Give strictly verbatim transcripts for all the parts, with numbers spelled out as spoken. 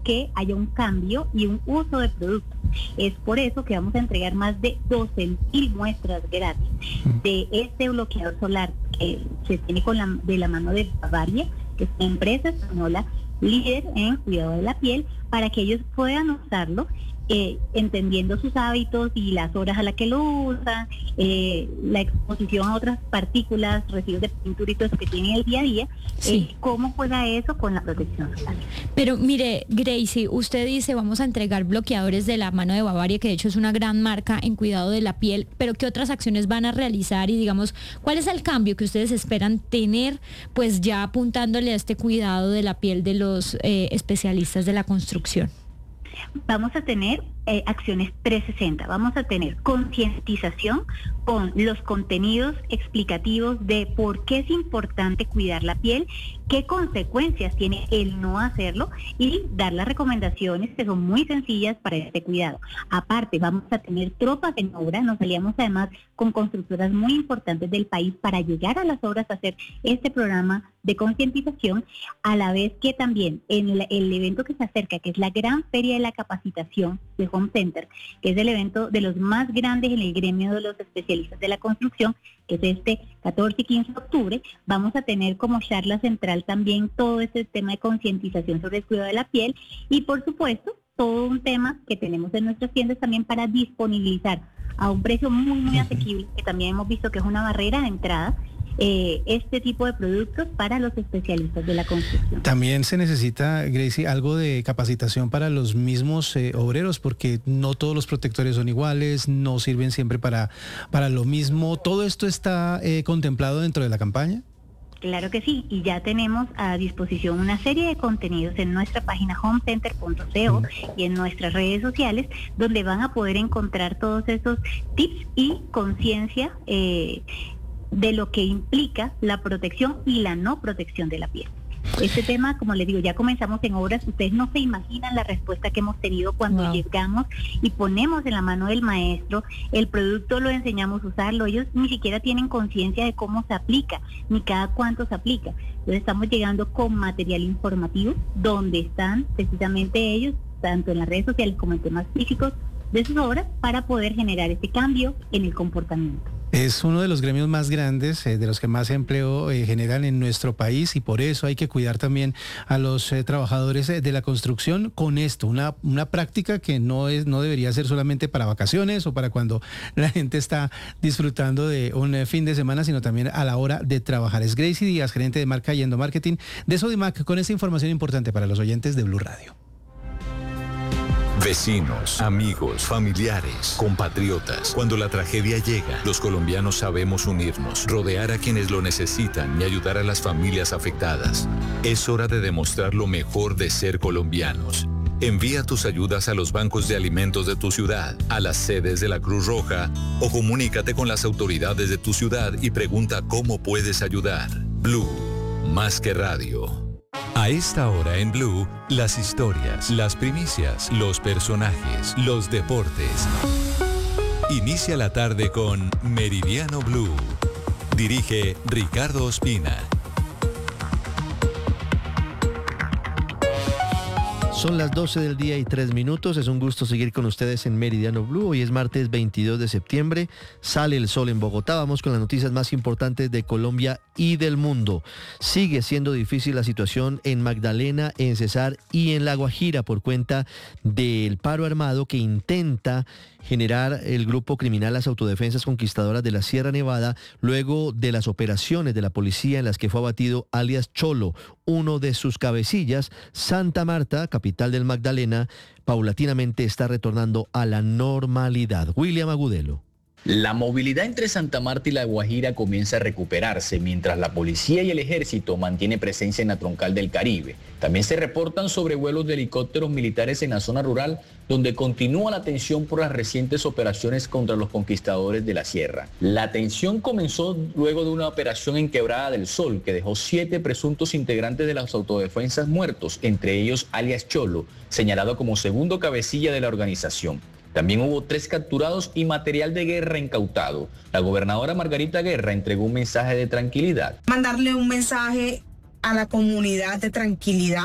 que haya un cambio y un uso de productos. Es por eso que vamos a entregar más de doce mil muestras gratis de este bloqueador solar que se tiene con la, de la mano de Bavaria, que es una empresa española líder en cuidado de la piel, para que ellos puedan usarlo eh, entendiendo sus hábitos y las horas a las que lo usan, eh, la exposición a otras partículas, residuos de pintura y todo eso que tienen el día a día, sí. eh, cómo juega eso con la protección solar. Pero mire, Gracie, usted dice vamos a entregar bloqueadores de la mano de Bavaria, que de hecho es una gran marca en cuidado de la piel, pero ¿qué otras acciones van a realizar? Y digamos, ¿cuál es el cambio que ustedes esperan tener, pues ya apuntándole a este cuidado de la piel de los eh, especialistas de la construcción? Vamos a tener eh, acciones trescientos sesenta, vamos a tener concientización con los contenidos explicativos de por qué es importante cuidar la piel, qué consecuencias tiene el no hacerlo y dar las recomendaciones que son muy sencillas para este cuidado. Aparte, vamos a tener tropas en obra, nos aliamos además con constructoras muy importantes del país para llegar a las obras a hacer este programa de concientización, a la vez que también en el, el evento que se acerca, que es la gran feria de la capacitación de Home Center, que es el evento de los más grandes en el gremio de los especialistas de la construcción, que es este catorce y quince de octubre, vamos a tener como charla central también todo ese tema de concientización sobre el cuidado de la piel y por supuesto todo un tema que tenemos en nuestras tiendas también para disponibilizar a un precio muy muy asequible, que también hemos visto que es una barrera de entrada, Eh, este tipo de productos para los especialistas de la construcción. También se necesita, Gracie, algo de capacitación para los mismos eh, obreros, porque no todos los protectores son iguales, no sirven siempre para, para lo mismo. ¿Todo esto está eh, contemplado dentro de la campaña? Claro que sí, y ya tenemos a disposición una serie de contenidos en nuestra página home center punto co y en nuestras redes sociales, donde van a poder encontrar todos esos tips y conciencia eh, de lo que implica la protección y la no protección de la piel. Este tema, como les digo, ya comenzamos en obras, ustedes no se imaginan la respuesta que hemos tenido cuando wow. llegamos y ponemos en la mano del maestro el producto, lo enseñamos a usarlo, ellos ni siquiera tienen conciencia de cómo se aplica, ni cada cuánto se aplica. Entonces estamos llegando con material informativo, donde están precisamente ellos, tanto en las redes sociales como en temas físicos de sus obras, para poder generar este cambio en el comportamiento. Es uno de los gremios más grandes, eh, de los que más empleo eh, generan en nuestro país y por eso hay que cuidar también a los eh, trabajadores eh, de la construcción con esto, una, una práctica que no es no debería ser solamente para vacaciones o para cuando la gente está disfrutando de un eh, fin de semana, sino también a la hora de trabajar. Es Gracie Díaz, gerente de marca y endomarketing de Sodimac, con esta información importante para los oyentes de Blue Radio. Vecinos, amigos, familiares, compatriotas. Cuando la tragedia llega, los colombianos sabemos unirnos, rodear a quienes lo necesitan y ayudar a las familias afectadas. Es hora de demostrar lo mejor de ser colombianos. Envía tus ayudas a los bancos de alimentos de tu ciudad, a las sedes de la Cruz Roja o comunícate con las autoridades de tu ciudad y pregunta cómo puedes ayudar. Blue, más que radio. A esta hora en Blue, las historias, las primicias, los personajes, los deportes. Inicia la tarde con Meridiano Blue. Dirige Ricardo Ospina. Son las doce del día y tres minutos. Es un gusto seguir con ustedes en Meridiano Blue. Hoy es martes veintidós de septiembre. Sale el sol en Bogotá. Vamos con las noticias más importantes de Colombia y del mundo. Sigue siendo difícil la situación en Magdalena, en Cesar y en La Guajira por cuenta del paro armado que intenta generar el grupo criminal Las Autodefensas Conquistadoras de la Sierra Nevada luego de las operaciones de la policía en las que fue abatido alias Cholo, uno de sus cabecillas. Santa Marta, capital del Magdalena, paulatinamente está retornando a la normalidad. William Agudelo. La movilidad entre Santa Marta y La Guajira comienza a recuperarse mientras la policía y el ejército mantienen presencia en la troncal del Caribe. También se reportan sobrevuelos de helicópteros militares en la zona rural, donde continúa la tensión por las recientes operaciones contra los conquistadores de la sierra. La tensión comenzó luego de una operación en Quebrada del Sol que dejó siete presuntos integrantes de las autodefensas muertos, entre ellos alias Cholo, señalado como segundo cabecilla de la organización. También hubo tres capturados y material de guerra incautado. La gobernadora Margarita Guerra entregó un mensaje de tranquilidad. Mandarle un mensaje a la comunidad de tranquilidad,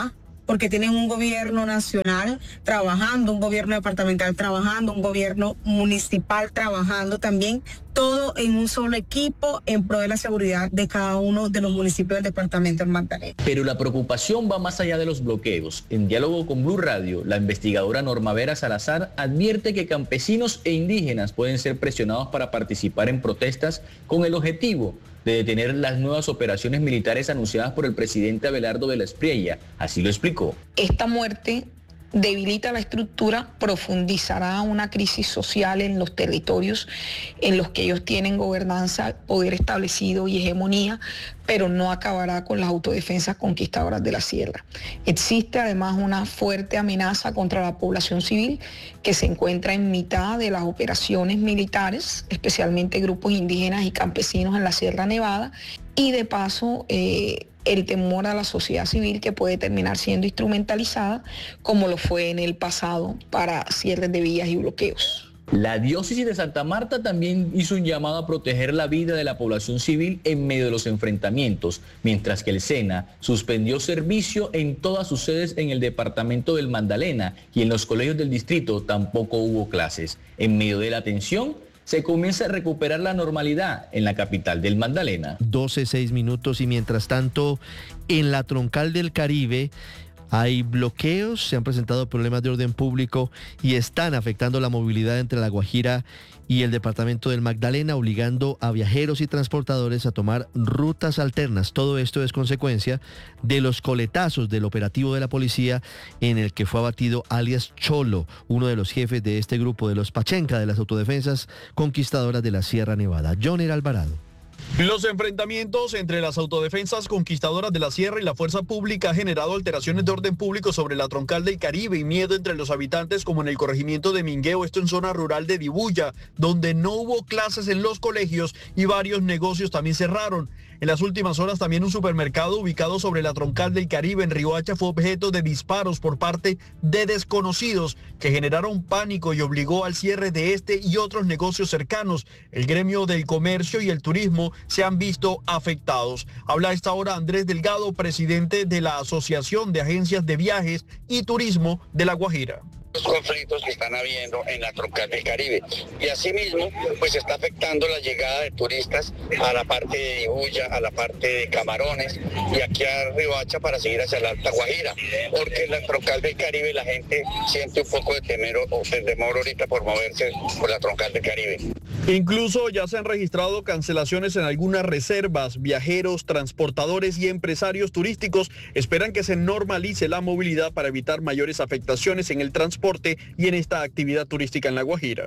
porque tienen un gobierno nacional trabajando, un gobierno departamental trabajando, un gobierno municipal trabajando también, todo en un solo equipo en pro de la seguridad de cada uno de los municipios del departamento del Magdalena. Pero la preocupación va más allá de los bloqueos. En diálogo con Blue Radio, la investigadora Norma Vera Salazar advierte que campesinos e indígenas pueden ser presionados para participar en protestas con el objetivo de detener las nuevas operaciones militares anunciadas por el presidente Abelardo de la Espriella. Así lo explicó. Esta muerte debilita la estructura, profundizará una crisis social en los territorios en los que ellos tienen gobernanza, poder establecido y hegemonía, pero no acabará con las autodefensas conquistadoras de la sierra. Existe además una fuerte amenaza contra la población civil que se encuentra en mitad de las operaciones militares, especialmente grupos indígenas y campesinos en la Sierra Nevada, y de paso eh, el temor a la sociedad civil que puede terminar siendo instrumentalizada como lo fue en el pasado para cierres de vías y bloqueos. La diócesis de Santa Marta también hizo un llamado a proteger la vida de la población civil en medio de los enfrentamientos, mientras que el SENA suspendió servicio en todas sus sedes en el departamento del Magdalena y en los colegios del distrito tampoco hubo clases. En medio de la tensión, se comienza a recuperar la normalidad en la capital del Magdalena. doce, seis minutos y mientras tanto, en la troncal del Caribe hay bloqueos, se han presentado problemas de orden público y están afectando la movilidad entre La Guajira y el departamento del Magdalena, obligando a viajeros y transportadores a tomar rutas alternas. Todo esto es consecuencia de los coletazos del operativo de la policía en el que fue abatido alias Cholo, uno de los jefes de este grupo de los Pachenca de las autodefensas conquistadoras de la Sierra Nevada. Joner Alvarado. Los enfrentamientos entre las autodefensas conquistadoras de la Sierra y la fuerza pública ha generado alteraciones de orden público sobre la troncal del Caribe y miedo entre los habitantes, como en el corregimiento de Mingueo, esto en zona rural de Dibuya, donde no hubo clases en los colegios y varios negocios también cerraron. En las últimas horas también un supermercado ubicado sobre la troncal del Caribe en Riohacha fue objeto de disparos por parte de desconocidos que generaron pánico y obligó al cierre de este y otros negocios cercanos. El gremio del comercio y el turismo se han visto afectados. Habla a esta hora Andrés Delgado, presidente de la Asociación de Agencias de Viajes y Turismo de La Guajira. Los conflictos que están habiendo en la troncal del Caribe y asimismo pues está afectando la llegada de turistas a la parte de Dibuya, a la parte de Camarones y aquí a Riohacha para seguir hacia la Alta Guajira, porque en la troncal del Caribe la gente siente un poco de temor, o de temor ahorita por moverse por la troncal del Caribe. Incluso ya se han registrado cancelaciones en algunas reservas. Viajeros, transportadores y empresarios turísticos esperan que se normalice la movilidad para evitar mayores afectaciones en el transporte y en esta actividad turística en La Guajira.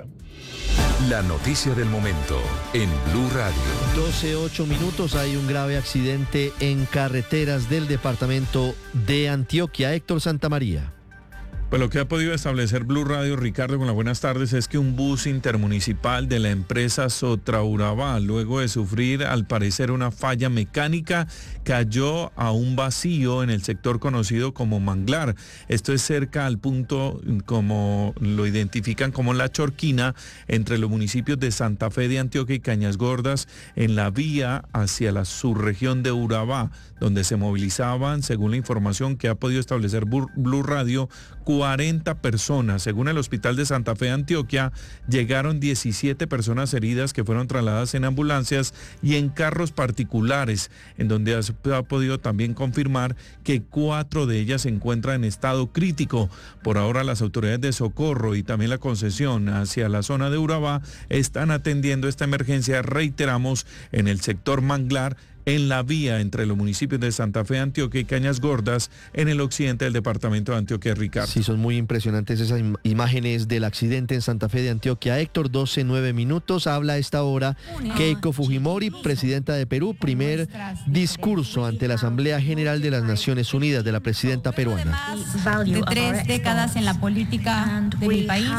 La noticia del momento en Blue Radio. doce, ocho minutos, hay un grave accidente en carreteras del departamento de Antioquia. Héctor Santamaría. Pues lo que ha podido establecer Blue Radio, Ricardo, con las buenas tardes, es que un bus intermunicipal de la empresa Sotraurabá, luego de sufrir al parecer una falla mecánica, cayó a un vacío en el sector conocido como Manglar. Esto es cerca al punto, como lo identifican como La Chorquina, entre los municipios de Santa Fe de Antioquia y Cañas Gordas, en la vía hacia la subregión de Urabá, donde se movilizaban, según la información que ha podido establecer Blue Radio, cuarenta personas. Según el Hospital de Santa Fe de Antioquia, llegaron diecisiete personas heridas que fueron trasladadas en ambulancias y en carros particulares, en donde se ha podido también confirmar que cuatro de ellas se encuentran en estado crítico. Por ahora las autoridades de socorro y también la concesión hacia la zona de Urabá están atendiendo esta emergencia, reiteramos, en el sector Manglar, en la vía entre los municipios de Santa Fe, Antioquia y Cañas Gordas, en el occidente del departamento de Antioquia, Ricardo. Sí, son muy impresionantes esas im- imágenes del accidente en Santa Fe de Antioquia. Héctor, doce, nueve minutos, habla a esta hora Keiko Fujimori, presidenta de Perú, primer discurso ante la Asamblea General de las Naciones Unidas de la presidenta peruana. De tres décadas en la política de mi país,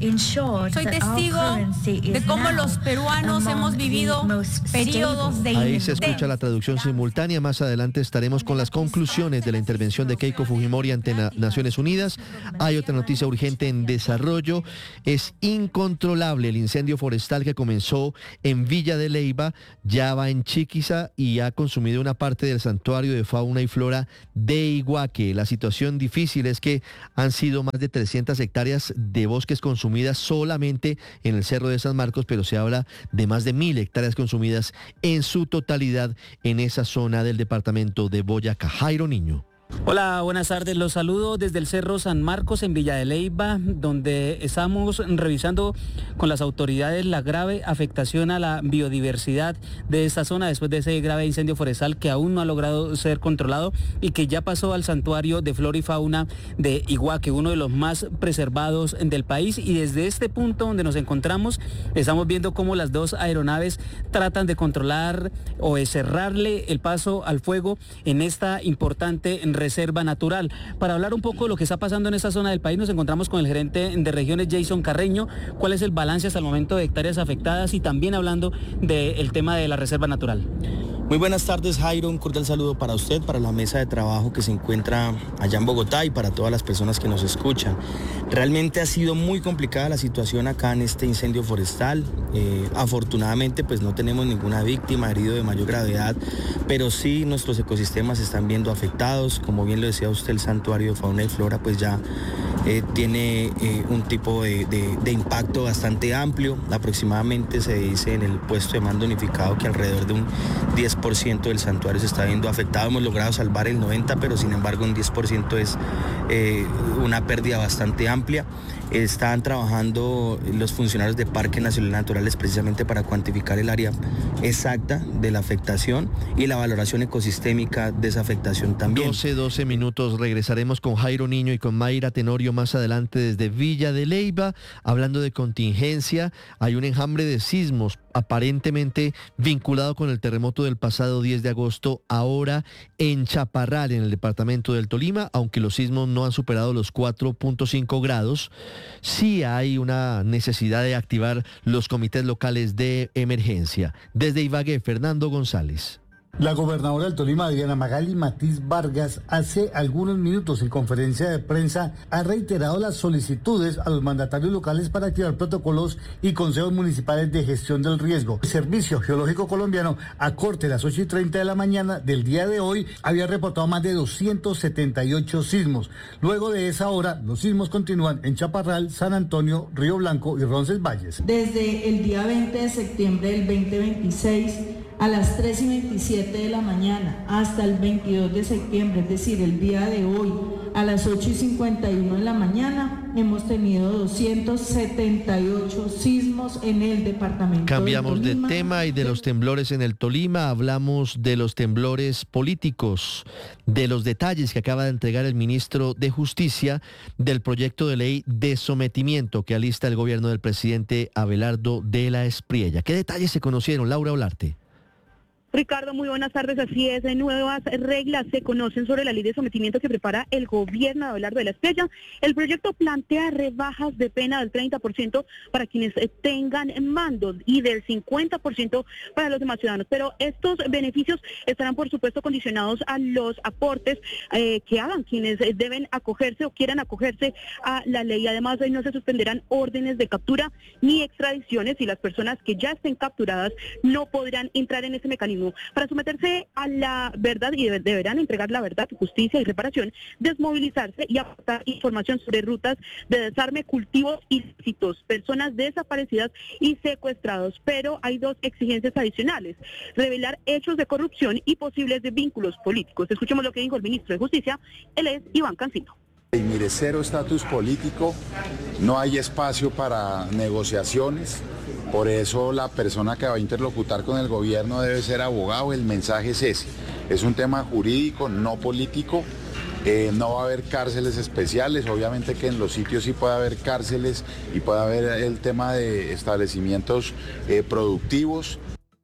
Soy testigo de cómo los peruanos hemos vivido periodos de Ahí se escucha la traducción simultánea. Más adelante estaremos con las conclusiones de la intervención de Keiko Fujimori ante Na- Naciones Unidas. Hay otra noticia urgente en desarrollo. Es incontrolable el incendio forestal que comenzó en Villa de Leyva, ya va en Chiquiza y ha consumido una parte del santuario de fauna y flora de Iguaque. La situación difícil es que han sido más de trescientas hectáreas de bosques consumidas solamente en el Cerro de San Marcos, pero se habla de más de mil hectáreas consumidas en su totalidad en esa zona del departamento de Boyacá. Jairo Niño. Hola, buenas tardes. Los saludo desde el Cerro San Marcos en Villa de Leyva, donde estamos revisando con las autoridades la grave afectación a la biodiversidad de esta zona después de ese grave incendio forestal que aún no ha logrado ser controlado y que ya pasó al santuario de flora y fauna de Iguaque, uno de los más preservados del país. Y desde este punto donde nos encontramos estamos viendo cómo las dos aeronaves tratan de controlar o de cerrarle el paso al fuego en esta importante reserva natural. Para hablar un poco de lo que está pasando en esta zona del país, nos encontramos con el gerente de regiones, Jason Carreño. ¿Cuál es el balance hasta el momento de hectáreas afectadas? Y también hablando del tema de la reserva natural. Muy buenas tardes, Jairo. Un cordial saludo para usted, para la mesa de trabajo que se encuentra allá en Bogotá y para todas las personas que nos escuchan. Realmente ha sido muy complicada la situación acá en este incendio forestal. Eh, afortunadamente, pues no tenemos ninguna víctima, herido de mayor gravedad, pero sí nuestros ecosistemas se están viendo afectados. Como bien lo decía usted, el santuario de fauna y flora pues ya eh, tiene eh, un tipo de, de, de impacto bastante amplio. Aproximadamente se dice en el puesto de mando unificado que alrededor de un diez por ciento del santuario se está viendo afectado. Hemos logrado salvar el noventa por ciento, pero sin embargo un diez por ciento es eh, una pérdida bastante amplia. Están trabajando los funcionarios de Parques Nacionales Naturales precisamente para cuantificar el área exacta de la afectación y la valoración ecosistémica de esa afectación también. doce, doce minutos, regresaremos con Jairo Niño y con Mayra Tenorio más adelante desde Villa de Leyva. Hablando de contingencia, hay un enjambre de sismos aparentemente vinculado con el terremoto del pasado diez de agosto, ahora en Chaparral, en el departamento del Tolima, aunque los sismos no han superado los cuatro punto cinco grados. Sí hay una necesidad de activar los comités locales de emergencia. Desde Ibagué, Fernando González. La gobernadora del Tolima, Diana Magali Matiz Vargas, hace algunos minutos en conferencia de prensa ha reiterado las solicitudes a los mandatarios locales para activar protocolos y consejos municipales de gestión del riesgo. El Servicio Geológico Colombiano, a corte de las ocho y treinta de la mañana del día de hoy, había reportado más de doscientos setenta y ocho sismos. Luego de esa hora, los sismos continúan en Chaparral, San Antonio, Río Blanco y Roncesvalles. Desde el día veinte de septiembre del veinte veintiséis, a las tres y veintisiete de la mañana hasta el veintidós de septiembre, es decir, el día de hoy, a las ocho y cincuenta y uno de la mañana, hemos tenido doscientos setenta y ocho sismos en el departamento. Cambiamos de tema y de los temblores en el Tolima, hablamos de los temblores políticos, de los detalles que acaba de entregar el ministro de Justicia del proyecto de ley de sometimiento que alista el gobierno del presidente Abelardo de la Espriella. ¿Qué detalles se conocieron, Laura Olarte? Ricardo, muy buenas tardes. Así es, nuevas reglas se conocen sobre la ley de sometimiento que prepara el gobierno de Abelardo de la Espriella. El proyecto plantea rebajas de pena del treinta por ciento para quienes tengan mandos y del cincuenta por ciento para los demás ciudadanos. Pero estos beneficios estarán, por supuesto, condicionados a los aportes eh, que hagan quienes deben acogerse o quieran acogerse a la ley. Además, no se suspenderán órdenes de captura ni extradiciones y las personas que ya estén capturadas no podrán entrar en ese mecanismo. Para someterse a la verdad y deberán entregar la verdad, justicia y reparación, desmovilizarse y aportar información sobre rutas de desarme, cultivos ilícitos, personas desaparecidas y secuestrados. Pero hay dos exigencias adicionales: revelar hechos de corrupción y posibles de vínculos políticos. Escuchemos lo que dijo el ministro de Justicia, él es Iván Cancino. Y mire, cero estatus político, no hay espacio para negociaciones, por eso la persona que va a interlocutar con el gobierno debe ser abogado. El mensaje es ese, es un tema jurídico, no político. Eh, no va a haber cárceles especiales, obviamente que en los sitios sí puede haber cárceles y puede haber el tema de establecimientos eh, productivos.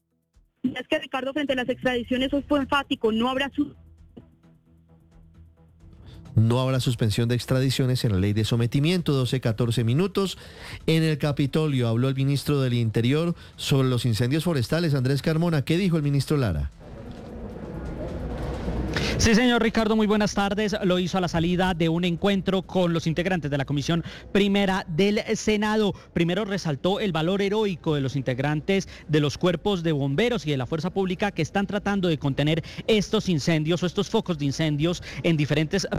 Es que, Ricardo, frente a las extradiciones, eso fue enfático, no habrá su... No habrá suspensión de extradiciones en la ley de sometimiento. Doce catorce minutos. En el Capitolio habló el ministro del Interior sobre los incendios forestales. Andrés Carmona, ¿qué dijo el ministro Lara? Sí, señor Ricardo, muy buenas tardes. Lo hizo a la salida de un encuentro con los integrantes de la Comisión Primera del Senado. Primero resaltó el valor heroico de los integrantes de los cuerpos de bomberos y de la fuerza pública que están tratando de contener estos incendios o estos focos de incendios en diferentes...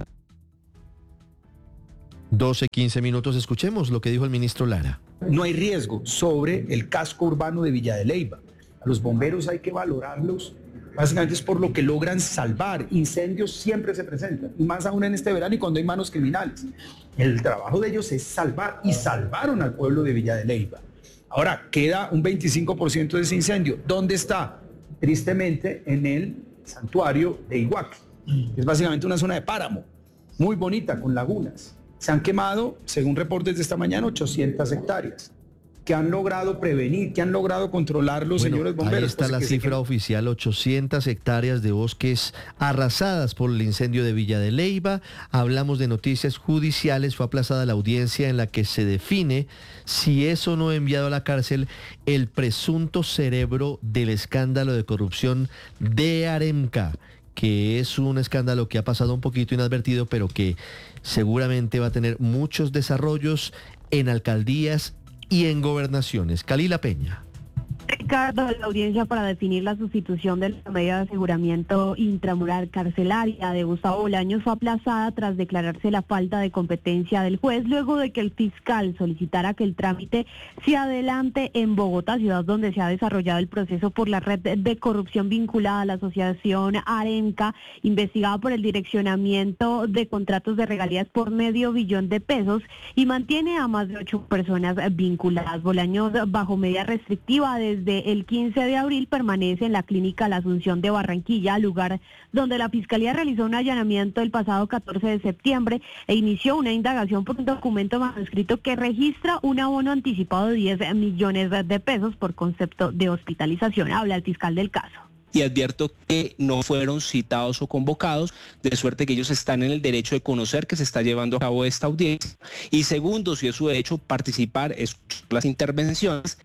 doce quince minutos, escuchemos lo que dijo el ministro Lara. No hay riesgo sobre el casco urbano de Villa de Leyva. A los bomberos hay que valorarlos. Básicamente es por lo que logran salvar. Incendios siempre se presentan, y más aún en este verano y cuando hay manos criminales. El trabajo de ellos es salvar, y salvaron al pueblo de Villa de Leyva. Ahora, queda un veinticinco por ciento de ese incendio. ¿Dónde está? Tristemente, en el santuario de Iguaque. Es básicamente una zona de páramo, muy bonita, con lagunas. Se han quemado, según reportes de esta mañana, ochocientas hectáreas. Que han logrado prevenir, que han logrado controlar los bueno, señores bomberos. Ahí está pues, la cifra se... oficial, ochocientas hectáreas de bosques arrasadas por el incendio de Villa de Leyva. Hablamos de noticias judiciales, fue aplazada la audiencia en la que se define si es o no enviado a la cárcel el presunto cerebro del escándalo de corrupción de Aremca, que es un escándalo que ha pasado un poquito inadvertido, pero que seguramente va a tener muchos desarrollos en alcaldías y en gobernaciones. Kalila Peña. Ricardo, la audiencia para definir la sustitución de la medida de aseguramiento intramural carcelaria de Gustavo Bolaños fue aplazada tras declararse la falta de competencia del juez, luego de que el fiscal solicitara que el trámite se adelante en Bogotá, ciudad donde se ha desarrollado el proceso por la red de corrupción vinculada a la asociación Aremca, investigada por el direccionamiento de contratos de regalías por medio billón de pesos, y mantiene a más de ocho personas vinculadas. Bolaños, bajo medida restrictiva desde Desde el quince de abril, permanece en la clínica La Asunción de Barranquilla, lugar donde la Fiscalía realizó un allanamiento el pasado catorce de septiembre e inició una indagación por un documento manuscrito que registra un abono anticipado de diez millones de pesos por concepto de hospitalización. Habla el fiscal del caso. Y advierto que no fueron citados o convocados, de suerte que ellos están en el derecho de conocer que se está llevando a cabo esta audiencia. Y segundo, si es su derecho, participar en las intervenciones.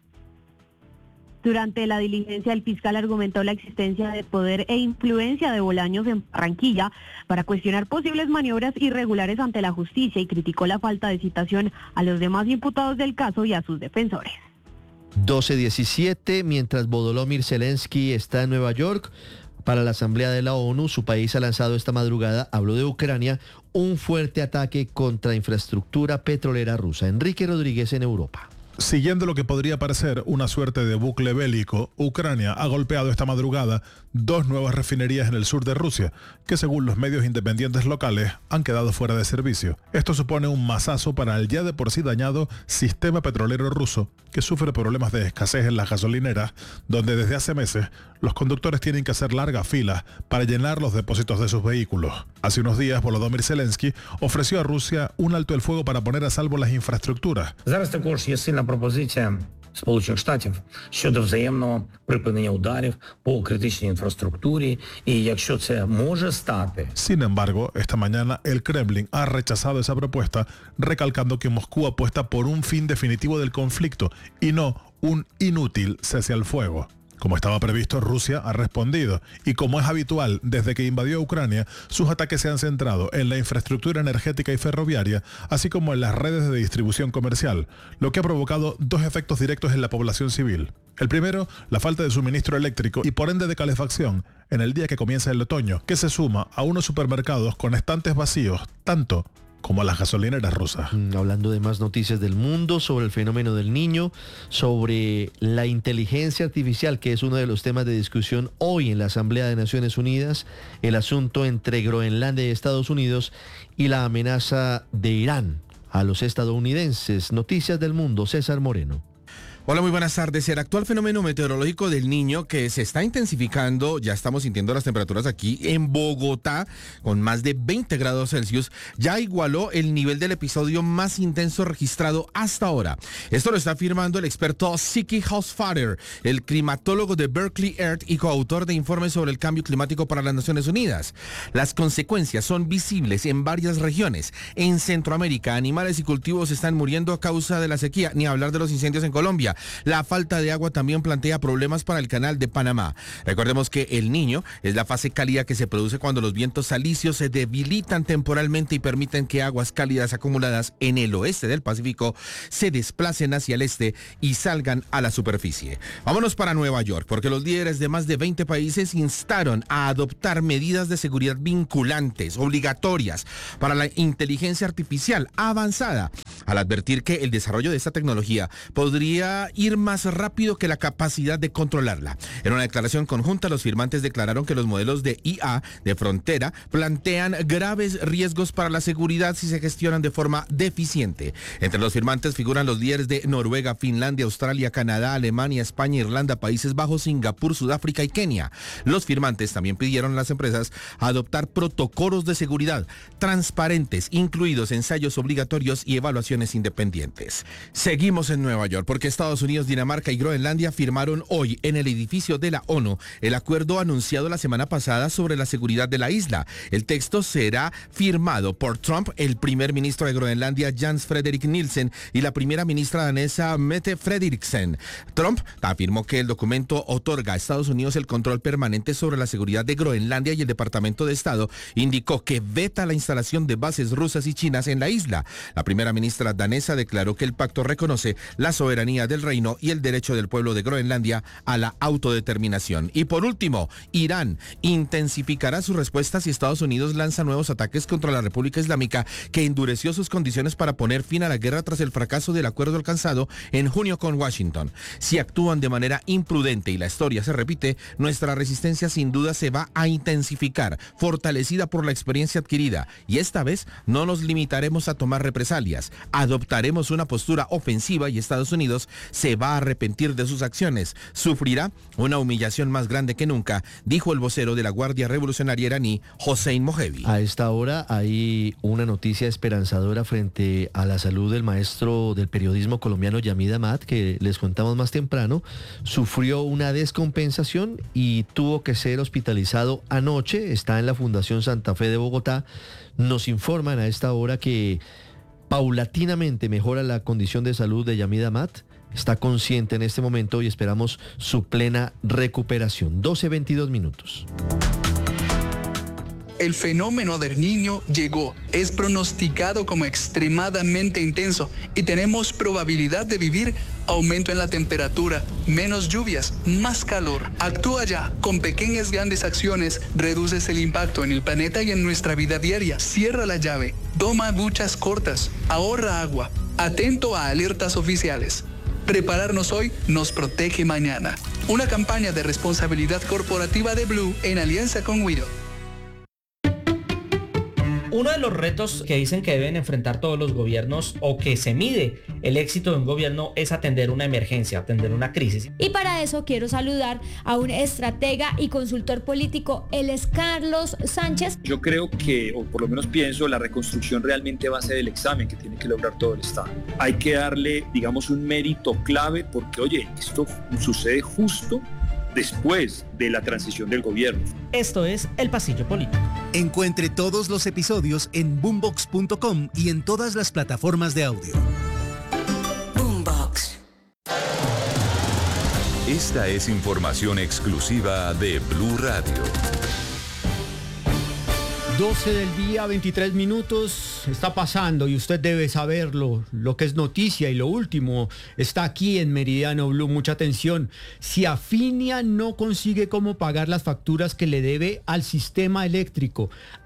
Durante la diligencia, el fiscal argumentó la existencia de poder e influencia de Bolaños en Barranquilla para cuestionar posibles maniobras irregulares ante la justicia y criticó la falta de citación a los demás imputados del caso y a sus defensores. doce diecisiete, mientras Volodymyr Zelensky está en Nueva York para la Asamblea de la ONU, su país ha lanzado esta madrugada, habló de Ucrania, un fuerte ataque contra infraestructura petrolera rusa. Enrique Rodríguez en Europa. Siguiendo lo que podría parecer una suerte de bucle bélico, Ucrania ha golpeado esta madrugada dos nuevas refinerías en el sur de Rusia, que según los medios independientes locales han quedado fuera de servicio. Esto supone un mazazo para el ya de por sí dañado sistema petrolero ruso, que sufre problemas de escasez en las gasolineras, donde desde hace meses los conductores tienen que hacer largas filas para llenar los depósitos de sus vehículos. Hace unos días, Volodymyr Zelensky ofreció a Rusia un alto el fuego para poner a salvo las infraestructuras. Пропозиція Сполучених Штатів щодо взаємного припинення ударів по критичній інфраструктурі, і якщо це може стати. Sin embargo, esta mañana el Kremlin ha rechazado esa propuesta, recalcando que Moscú apuesta por un fin definitivo del conflicto y no un inútil cese al fuego. Como estaba previsto, Rusia ha respondido y, como es habitual desde que invadió Ucrania, sus ataques se han centrado en la infraestructura energética y ferroviaria, así como en las redes de distribución comercial, lo que ha provocado dos efectos directos en la población civil. El primero, la falta de suministro eléctrico y por ende de calefacción en el día que comienza el otoño, que se suma a unos supermercados con estantes vacíos, tanto como las gasolineras rusas. Hablando de más noticias del mundo, sobre el fenómeno del niño, sobre la inteligencia artificial, que es uno de los temas de discusión hoy en la Asamblea de Naciones Unidas, el asunto entre Groenlandia y Estados Unidos y la amenaza de Irán a los estadounidenses. Noticias del mundo, César Moreno. Hola, muy buenas tardes. El actual fenómeno meteorológico del Niño que se está intensificando, ya estamos sintiendo las temperaturas aquí en Bogotá con más de veinte grados Celsius, ya igualó el nivel del episodio más intenso registrado hasta ahora. Esto lo está afirmando el experto Ziki Hausfader, el climatólogo de Berkeley Earth y coautor de informes sobre el cambio climático para las Naciones Unidas. Las consecuencias son visibles en varias regiones. En Centroamérica, animales y cultivos están muriendo a causa de la sequía, ni hablar de los incendios en Colombia. La falta de agua también plantea problemas para el canal de Panamá. Recordemos que el Niño es la fase cálida que se produce cuando los vientos alisios se debilitan temporalmente y permiten que aguas cálidas acumuladas en el oeste del Pacífico se desplacen hacia el este y salgan a la superficie. Vámonos para Nueva York, porque los líderes de más de veinte países instaron a adoptar medidas de seguridad vinculantes, obligatorias, para la inteligencia artificial avanzada, al advertir que el desarrollo de esta tecnología podría ir más rápido que la capacidad de controlarla. En una declaración conjunta, los firmantes declararon que los modelos de I A de frontera plantean graves riesgos para la seguridad si se gestionan de forma deficiente. Entre los firmantes figuran los líderes de Noruega, Finlandia, Australia, Canadá, Alemania, España, Irlanda, Países Bajos, Singapur, Sudáfrica y Kenia. Los firmantes también pidieron a las empresas adoptar protocolos de seguridad transparentes, incluidos ensayos obligatorios y evaluaciones independientes. Seguimos en Nueva York, porque Estados Unidos, Dinamarca y Groenlandia firmaron hoy en el edificio de la ONU el acuerdo anunciado la semana pasada sobre la seguridad de la isla. El texto será firmado por Trump, el primer ministro de Groenlandia, Jens Frederik Nielsen, y la primera ministra danesa, Mette Frederiksen. Trump afirmó que el documento otorga a Estados Unidos el control permanente sobre la seguridad de Groenlandia, y el Departamento de Estado indicó que veta la instalación de bases rusas y chinas en la isla. La primera ministra danesa declaró que el pacto reconoce la soberanía del reino y el derecho del pueblo de Groenlandia a la autodeterminación. Y por último, Irán intensificará su respuesta si Estados Unidos lanza nuevos ataques contra la República Islámica, que endureció sus condiciones para poner fin a la guerra tras el fracaso del acuerdo alcanzado en junio con Washington. Si actúan de manera imprudente y la historia se repite, nuestra resistencia sin duda se va a intensificar, fortalecida por la experiencia adquirida, y esta vez no nos limitaremos a tomar represalias, adoptaremos una postura ofensiva y Estados Unidos se va a arrepentir de sus acciones, sufrirá una humillación más grande que nunca, dijo el vocero de la Guardia Revolucionaria iraní, Hossein Mohebi. A esta hora hay una noticia esperanzadora frente a la salud del maestro del periodismo colombiano Yamid Amad, que les contamos más temprano. Sufrió una descompensación y tuvo que ser hospitalizado anoche. Está en la Fundación Santa Fe de Bogotá. Nos informan a esta hora que paulatinamente mejora la condición de salud de Yamid Amad. Está consciente en este momento y esperamos su plena recuperación. doce veintidós minutos. El fenómeno del Niño llegó, es pronosticado como extremadamente intenso y tenemos probabilidad de vivir aumento en la temperatura, menos lluvias, más calor. Actúa ya, con pequeñas grandes acciones reduces el impacto en el planeta y en nuestra vida diaria. Cierra la llave, toma duchas cortas, ahorra agua, atento a alertas oficiales. Prepararnos hoy nos protege mañana. Una campaña de responsabilidad corporativa de Blue en alianza con Wido. Uno de los retos que dicen que deben enfrentar todos los gobiernos, o que se mide el éxito de un gobierno, es atender una emergencia, atender una crisis. Y para eso quiero saludar a un estratega y consultor político, él es Carlos Sánchez. Yo creo que, o por lo menos pienso, la reconstrucción realmente va a ser el examen que tiene que lograr todo el Estado. Hay que darle, digamos, un mérito clave porque, oye, esto sucede justo después de la transición del gobierno. Esto es El Pasillo Político. Encuentre todos los episodios en boombox punto com y en todas las plataformas de audio. Boombox. Esta es información exclusiva de Blue Radio. doce del día, veintitrés minutos, está pasando y usted debe saberlo, lo que es noticia y lo último está aquí en Meridiano Blue. Mucha atención, si Afinia no consigue cómo pagar las facturas que le debe al sistema eléctrico,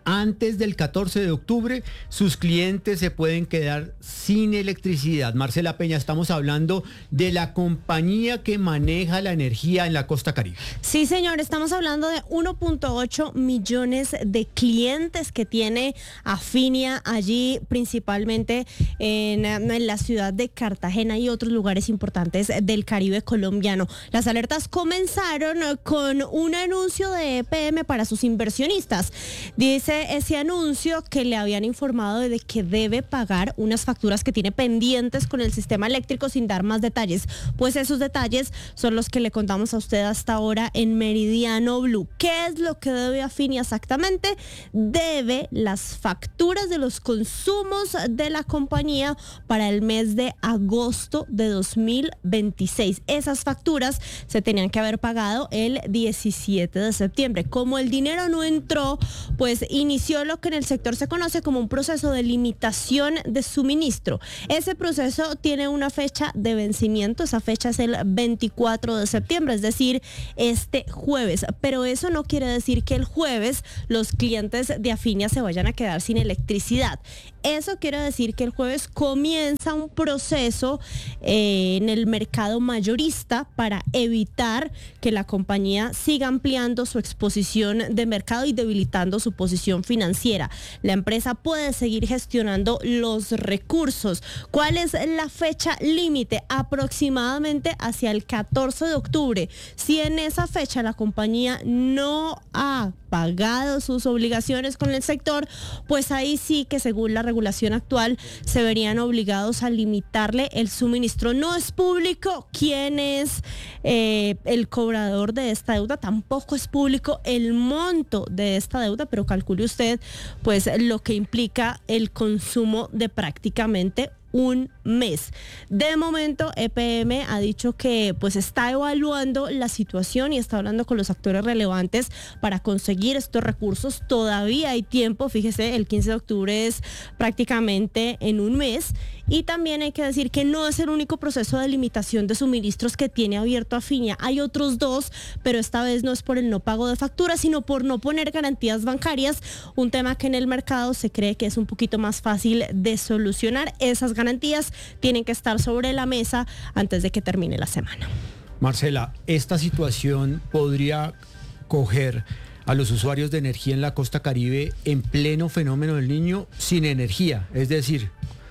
antes del catorce de octubre, sus clientes se pueden quedar sin electricidad. Marcela Peña, estamos hablando de la compañía que maneja la energía en la costa Caribe. Sí, señor, estamos hablando de uno punto ocho millones de clientes que tiene Afinia allí, principalmente en, en la ciudad de Cartagena y otros lugares importantes del Caribe colombiano. Las alertas comenzaron con un anuncio de E P M para sus inversionistas. Dice ese anuncio que le habían informado de que debe pagar unas facturas que tiene pendientes con el sistema eléctrico sin dar más detalles. Pues esos detalles son los que le contamos a usted hasta ahora en Meridiano Blue. ¿Qué es lo que debe Afinia exactamente? Debe las facturas de los consumos de la compañía para el mes de agosto de dos mil veintiséis. Esas facturas se tenían que haber pagado el diecisiete de septiembre. Como el dinero no entró, pues inició lo que en el sector se conoce como un proceso de limitación de suministro. Ese proceso tiene una fecha de vencimiento, esa fecha es el veinticuatro de septiembre, es decir, este jueves. Pero eso no quiere decir que el jueves los clientes de Afinia se vayan a quedar sin electricidad. Eso quiere decir que el jueves comienza un proceso eh, en el mercado mayorista para evitar que la compañía siga ampliando su exposición de mercado y debilitando su posición financiera. La empresa puede seguir gestionando los recursos. ¿Cuál es la fecha límite? Aproximadamente hacia el catorce de octubre. Si en esa fecha la compañía no ha pagado sus obligaciones con el sector, pues ahí sí que según la regulación actual se verían obligados a limitarle el suministro. No es público quién es eh, el cobrador de esta deuda, tampoco es público el monto de esta deuda, pero calcule usted pues lo que implica el consumo de prácticamente un mes. De momento, E P M ha dicho que pues está evaluando la situación y está hablando con los actores relevantes para conseguir estos recursos. Todavía hay tiempo, fíjese, el quince de octubre es prácticamente en un mes. Y también hay que decir que no es el único proceso de limitación de suministros que tiene abierto Afinia. Hay otros dos, pero esta vez no es por el no pago de facturas, sino por no poner garantías bancarias, un tema que en el mercado se cree que es un poquito más fácil de solucionar. Esas garantías tienen que estar sobre la mesa antes de que termine la semana. Marcela, esta situación podría coger a los usuarios de energía en la costa Caribe en pleno fenómeno del Niño sin energía, es decir,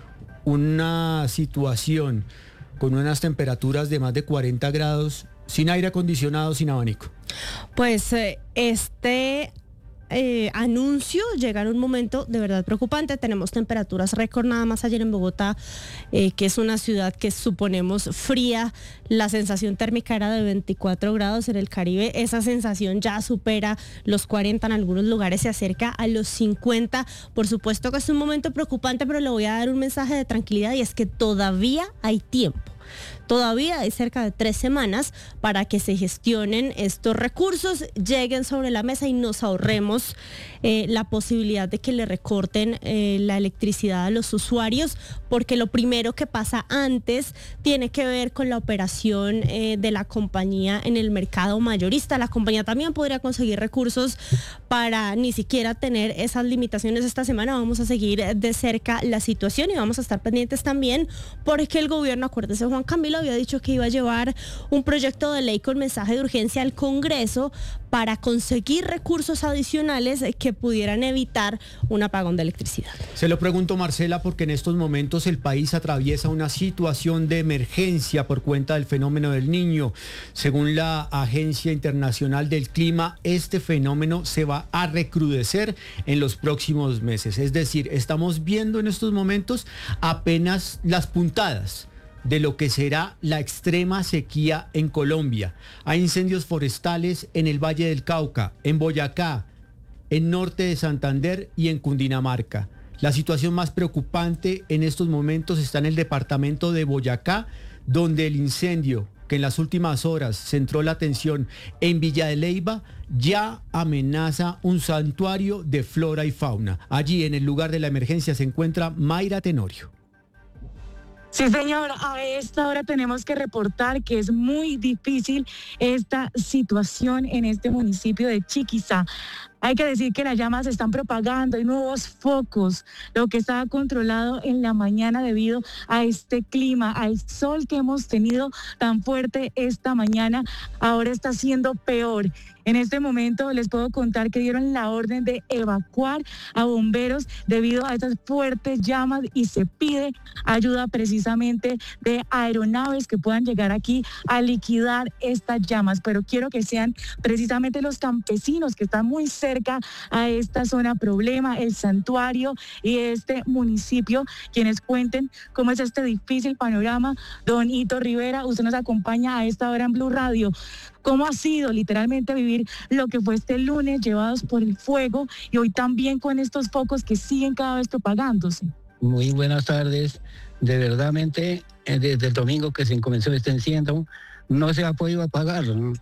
una situación con unas temperaturas de más de cuarenta grados, sin aire acondicionado, sin abanico. Pues eh, este eh, anuncio llega en un momento de verdad preocupante. Tenemos temperaturas récord nada más ayer en Bogotá, eh, que es una ciudad que suponemos fría. La sensación térmica era de veinticuatro grados en el Caribe. Esa sensación ya supera los cuarenta, en algunos lugares se acerca a los cincuenta. Por supuesto que es un momento preocupante, pero le voy a dar un mensaje de tranquilidad y es que todavía hay tiempo. Todavía hay cerca de tres semanas para que se gestionen estos recursos, lleguen sobre la mesa y nos ahorremos eh, la posibilidad de que le recorten eh, la electricidad a los usuarios, porque lo primero que pasa antes tiene que ver con la operación eh, de la compañía en el mercado mayorista. La compañía también podría conseguir recursos para ni siquiera tener esas limitaciones esta semana. Vamos a seguir de cerca la situación y vamos a estar pendientes también porque el gobierno, acuérdese, Juan Camilo había dicho que iba a llevar un proyecto de ley con mensaje de urgencia al Congreso para conseguir recursos adicionales que pudieran evitar un apagón de electricidad. Se lo pregunto, Marcela, porque en estos momentos el país atraviesa una situación de emergencia por cuenta del fenómeno del Niño. Según la Agencia Internacional del Clima, este fenómeno se va a recrudecer en los próximos meses. Es decir, estamos viendo en estos momentos apenas las puntadas de lo que será la extrema sequía en Colombia. Hay incendios forestales en el Valle del Cauca, en Boyacá, en norte de Santander y en Cundinamarca. La situación más preocupante en estos momentos está en el departamento de Boyacá, donde el incendio que en las últimas horas centró la atención en Villa de Leyva ya amenaza un santuario de flora y fauna. Allí en el lugar de la emergencia se encuentra Mayra Tenorio. Sí, señor, a esta hora tenemos que reportar que es muy difícil esta situación en este municipio de Chiquizá. Hay que decir que las llamas se están propagando, hay nuevos focos, lo que estaba controlado en la mañana debido a este clima, al sol que hemos tenido tan fuerte esta mañana, ahora está siendo peor. En este momento les puedo contar que dieron la orden de evacuar a bomberos debido a estas fuertes llamas y se pide ayuda precisamente de aeronaves que puedan llegar aquí a liquidar estas llamas. Pero quiero que sean precisamente los campesinos que están muy cerca a esta zona problema, el santuario y este municipio, quienes cuenten cómo es este difícil panorama. Don Hito Rivera, usted nos acompaña a esta hora en Blue Radio. ¿Cómo ha sido literalmente vivir lo que fue este lunes llevados por el fuego y hoy también con estos focos que siguen cada vez propagándose? Muy buenas tardes. De verdadmente, desde el domingo que se comenzó este incendio, no se ha podido apagar.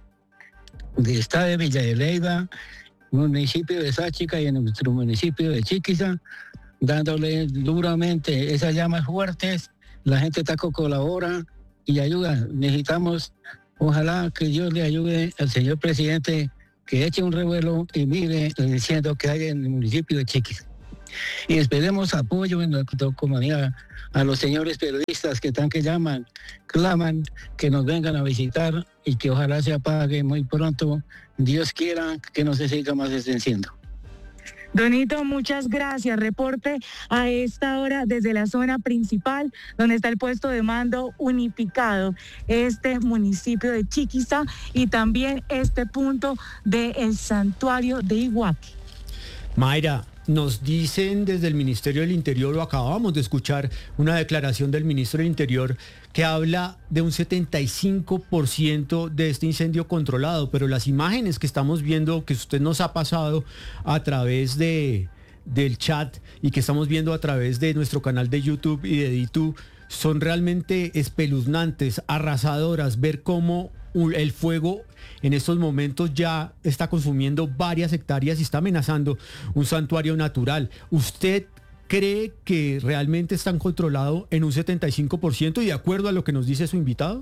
Está de Villa de Leyva, municipio de Sáchica y en nuestro municipio de Chiquiza, dándole duramente esas llamas fuertes. La gente taco colabora y ayuda. Necesitamos... Ojalá que Dios le ayude al señor presidente que eche un revuelo y mire el incendio que hay en el municipio de Chiquis. Y esperemos apoyo en la comunidad a los señores periodistas que están que llaman, claman, que nos vengan a visitar y que ojalá se apague muy pronto. Dios quiera que no se siga más este incendio. Don Hito, muchas gracias. Reporte a esta hora desde la zona principal, donde está el puesto de mando unificado, este municipio de Chiquiza y también este punto del santuario de Iguaque. Mayra, nos dicen desde el Ministerio del Interior, o acabamos de escuchar una declaración del Ministro del Interior que habla de un setenta y cinco por ciento de este incendio controlado, pero las imágenes que estamos viendo, que usted nos ha pasado a través de, del chat y que estamos viendo a través de nuestro canal de YouTube y de YouTube, son realmente espeluznantes, arrasadoras, ver cómo el fuego en estos momentos ya está consumiendo varias hectáreas y está amenazando un santuario natural. ¿Usted cree que realmente están controlados en un setenta y cinco por ciento y de acuerdo a lo que nos dice su invitado?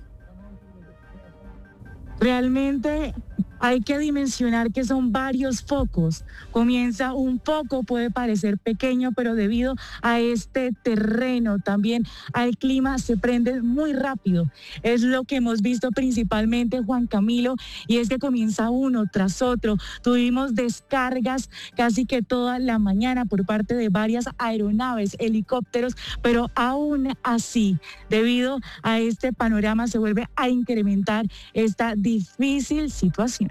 Realmente hay que dimensionar que son varios focos. Comienza un foco, puede parecer pequeño, pero debido a este terreno, también al clima, se prende muy rápido. Es lo que hemos visto principalmente, Juan Camilo, y es que comienza uno tras otro. Tuvimos descargas casi que toda la mañana por parte de varias aeronaves, helicópteros, pero aún así, debido a este panorama, se vuelve a incrementar esta difícil situación.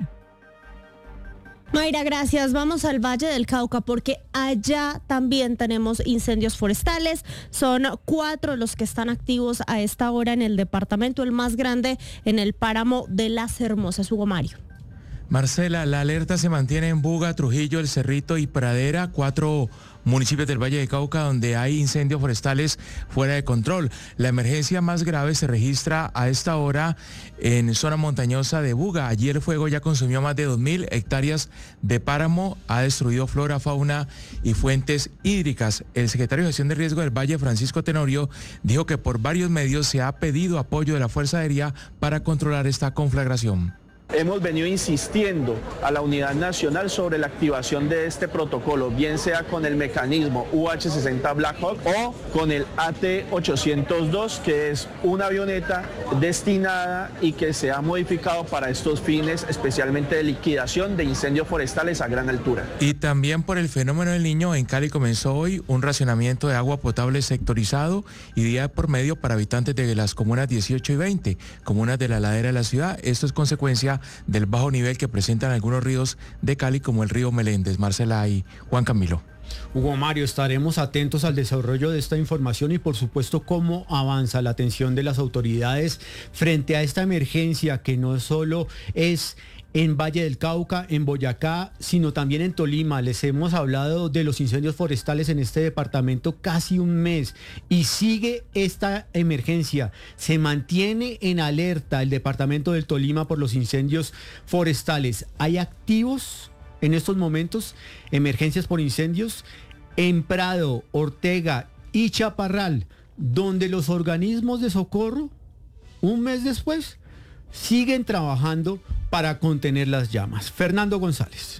Mayra, gracias. Vamos al Valle del Cauca porque allá también tenemos incendios forestales. Son cuatro los que están activos a esta hora en el departamento, el más grande en el páramo de Las Hermosas. Hugo Mario. Marcela, la alerta se mantiene en Buga, Trujillo, El Cerrito y Pradera, cuatro municipios del Valle del Cauca donde hay incendios forestales fuera de control. La emergencia más grave se registra a esta hora en zona montañosa de Buga. Allí el fuego ya consumió más de dos mil hectáreas de páramo, ha destruido flora, fauna y fuentes hídricas. El secretario de Gestión de Riesgo del Valle, Francisco Tenorio, dijo que por varios medios se ha pedido apoyo de la Fuerza Aérea para controlar esta conflagración. Hemos venido insistiendo a la Unidad Nacional sobre la activación de este protocolo, bien sea con el mecanismo U H sesenta Black Hawk o con el A T ochocientos dos, que es una avioneta destinada y que se ha modificado para estos fines, especialmente de liquidación de incendios forestales a gran altura. Y también por el fenómeno del Niño, en Cali comenzó hoy un racionamiento de agua potable sectorizado y día por medio para habitantes de las comunas dieciocho y veinte, comunas de la ladera de la ciudad. Esto es consecuencia del bajo nivel que presentan algunos ríos de Cali como el río Meléndez. Marcela y Juan Camilo. Hugo Mario, estaremos atentos al desarrollo de esta información y por supuesto cómo avanza la atención de las autoridades frente a esta emergencia que no solo es en Valle del Cauca, en Boyacá, sino también en Tolima. Les hemos hablado de los incendios forestales en este departamento casi un mes y sigue esta emergencia. Se mantiene en alerta el departamento del Tolima por los incendios forestales. ¿Hay activos en estos momentos emergencias por incendios en Prado, Ortega y Chaparral, donde los organismos de socorro, un mes después, siguen trabajando para contener las llamas? Fernando González.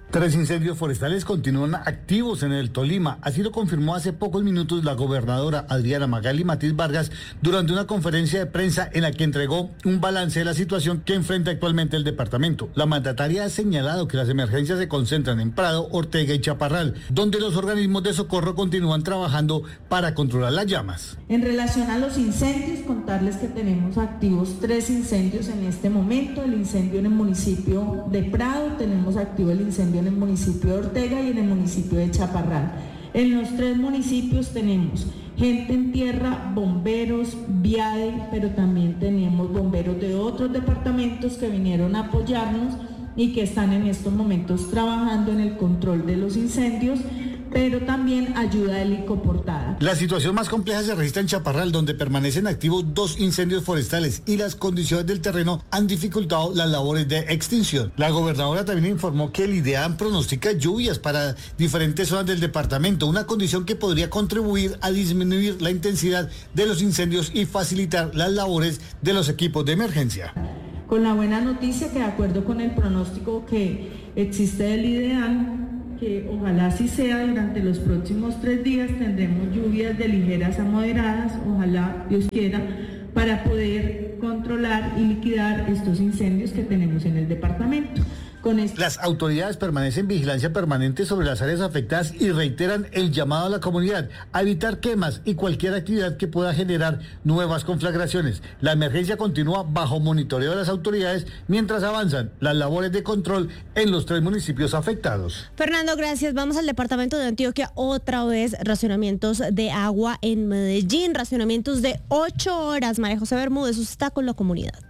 Tres incendios forestales continúan activos en el Tolima. Así lo confirmó hace pocos minutos la gobernadora Adriana Magali Matiz Vargas durante una conferencia de prensa en la que entregó un balance de la situación que enfrenta actualmente el departamento. La mandataria ha señalado que las emergencias se concentran en Prado, Ortega y Chaparral, donde los organismos de socorro continúan trabajando para controlar las llamas. En relación a los incendios, contarles que tenemos activos tres incendios en este momento. El incendio en el municipio de Prado, tenemos activo el incendio en el municipio de Ortega y en el municipio de Chaparral. En los tres municipios tenemos gente en tierra, bomberos, Viade, pero también tenemos bomberos de otros departamentos que vinieron a apoyarnos y que están en estos momentos trabajando en el control de los incendios, pero también ayuda helicoportada. La situación más compleja se registra en Chaparral, donde permanecen activos dos incendios forestales y las condiciones del terreno han dificultado las labores de extinción. La gobernadora también informó que el IDEAM pronostica lluvias para diferentes zonas del departamento, una condición que podría contribuir a disminuir la intensidad de los incendios y facilitar las labores de los equipos de emergencia. Con la buena noticia que de acuerdo con el pronóstico que existe del IDEAM, que ojalá así sea, durante los próximos tres días tendremos lluvias de ligeras a moderadas, ojalá Dios quiera, para poder controlar y liquidar estos incendios que tenemos en el departamento. Con esto... Las autoridades permanecen en vigilancia permanente sobre las áreas afectadas y reiteran el llamado a la comunidad a evitar quemas y cualquier actividad que pueda generar nuevas conflagraciones. La emergencia continúa bajo monitoreo de las autoridades mientras avanzan las labores de control en los tres municipios afectados. Fernando, gracias. Vamos al departamento de Antioquia. Otra vez racionamientos de agua en Medellín, racionamientos de ocho horas. María José Bermúdez, usted está con la comunidad.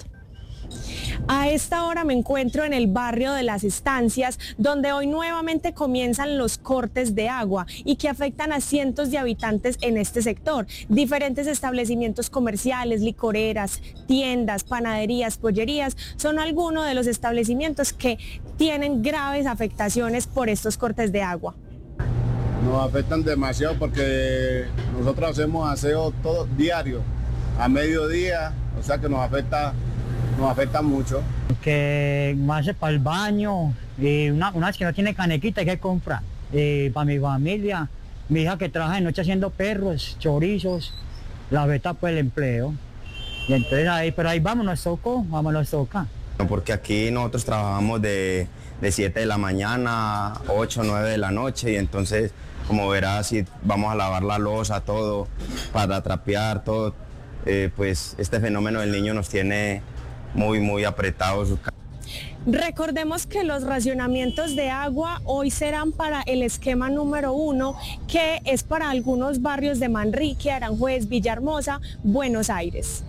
A esta hora me encuentro en el barrio de Las Estancias, donde hoy nuevamente comienzan los cortes de agua y que afectan a cientos de habitantes en este sector. Diferentes establecimientos comerciales, licoreras, tiendas, panaderías, pollerías, son algunos de los establecimientos que tienen graves afectaciones por estos cortes de agua. Nos afectan demasiado porque nosotros hacemos aseo todo diario, a mediodía, o sea que nos afecta nos afecta mucho. Que más para el baño, y una, una vez que no tiene canequita hay que comprar. Eh, para mi familia, mi hija que trabaja de noche haciendo perros, chorizos, la beta por el empleo. Y entonces ahí, pero ahí vamos, nos tocó, vamos, nos toca. Porque aquí nosotros trabajamos de, de siete de la mañana, ocho, nueve de la noche, y entonces, como verás, si vamos a lavar la loza, todo, para trapear, todo, eh, pues este fenómeno del niño nos tiene muy, muy apretados. Recordemos que los racionamientos de agua hoy serán para el esquema número uno, que es para algunos barrios de Manrique, Aranjuez, Villahermosa, Buenos Aires.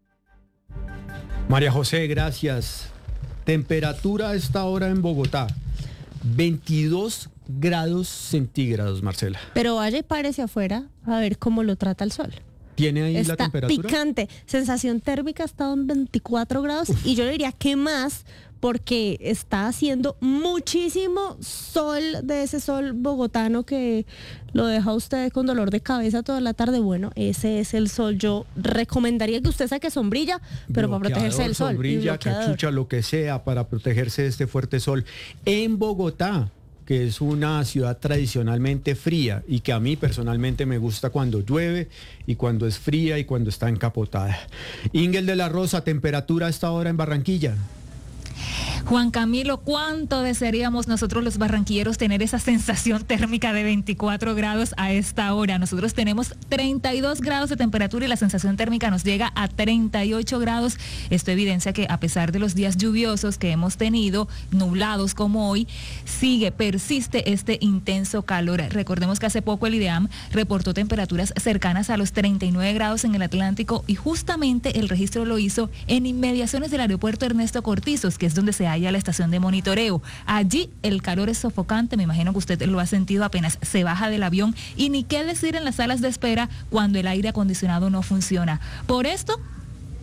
María José, gracias. Temperatura a esta hora en Bogotá, veintidós grados centígrados, Marcela. Pero vaya y párese afuera a ver cómo lo trata el sol. ¿Tiene ahí está la temperatura? Picante. Sensación térmica ha estado en veinticuatro grados. Uf. Y yo le diría que más, porque está haciendo muchísimo sol, de ese sol bogotano que lo deja usted con dolor de cabeza toda la tarde. Bueno, ese es el sol. Yo recomendaría que usted saque sombrilla, pero bloqueador, para protegerse del sol. Sombrilla, cachucha, lo que sea, para protegerse de este fuerte sol. En Bogotá, que es una ciudad tradicionalmente fría y que a mí personalmente me gusta cuando llueve y cuando es fría y cuando está encapotada. Ingel de la Rosa, temperatura a esta hora en Barranquilla. Juan Camilo, ¿cuánto desearíamos nosotros los barranquilleros tener esa sensación térmica de veinticuatro grados a esta hora? Nosotros tenemos treinta y dos grados de temperatura y la sensación térmica nos llega a treinta y ocho grados. Esto evidencia que a pesar de los días lluviosos que hemos tenido, nublados como hoy, sigue, persiste este intenso calor. Recordemos que hace poco el IDEAM reportó temperaturas cercanas a los treinta y nueve grados en el Atlántico y justamente el registro lo hizo en inmediaciones del aeropuerto Ernesto Cortizos, que es donde se halla la estación de monitoreo. Allí el calor es sofocante, me imagino que usted lo ha sentido apenas se baja del avión, y ni qué decir en las salas de espera cuando el aire acondicionado no funciona. Por esto,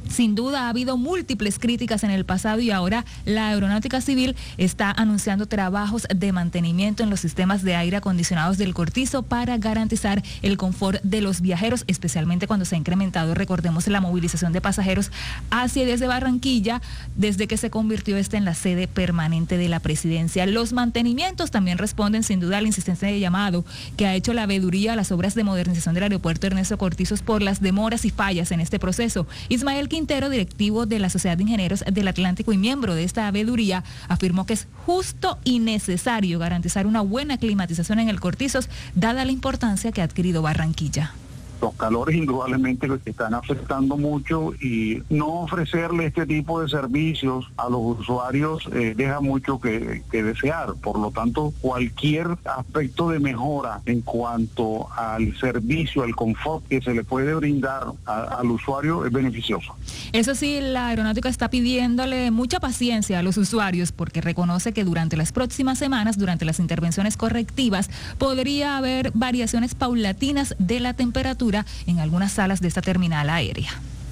Sin duda ha habido múltiples críticas en el pasado y ahora la Aeronáutica Civil está anunciando trabajos de mantenimiento en los sistemas de aire acondicionados del Cortizo para garantizar el confort de los viajeros, especialmente cuando se ha incrementado, recordemos, la movilización de pasajeros hacia y desde Barranquilla desde que se convirtió este en la sede permanente de la presidencia. Los mantenimientos también responden sin duda a la insistencia de llamado que ha hecho la veeduría a las obras de modernización del aeropuerto Ernesto Cortizos por las demoras y fallas en este proceso. Ismael Quintero, directivo de la Sociedad de Ingenieros del Atlántico y miembro de esta veeduría, afirmó que es justo y necesario garantizar una buena climatización en el Cortizos, dada la importancia que ha adquirido Barranquilla. Los calores indudablemente los están afectando mucho y no ofrecerle este tipo de servicios a los usuarios eh, deja mucho que, que desear. Por lo tanto, cualquier aspecto de mejora en cuanto al servicio, al confort que se le puede brindar a, al usuario es beneficioso. Eso sí, la aeronáutica está pidiéndole mucha paciencia a los usuarios porque reconoce que durante las próximas semanas, durante las intervenciones correctivas, podría haber variaciones paulatinas de la temperatura en algunas salas de esta terminal aérea.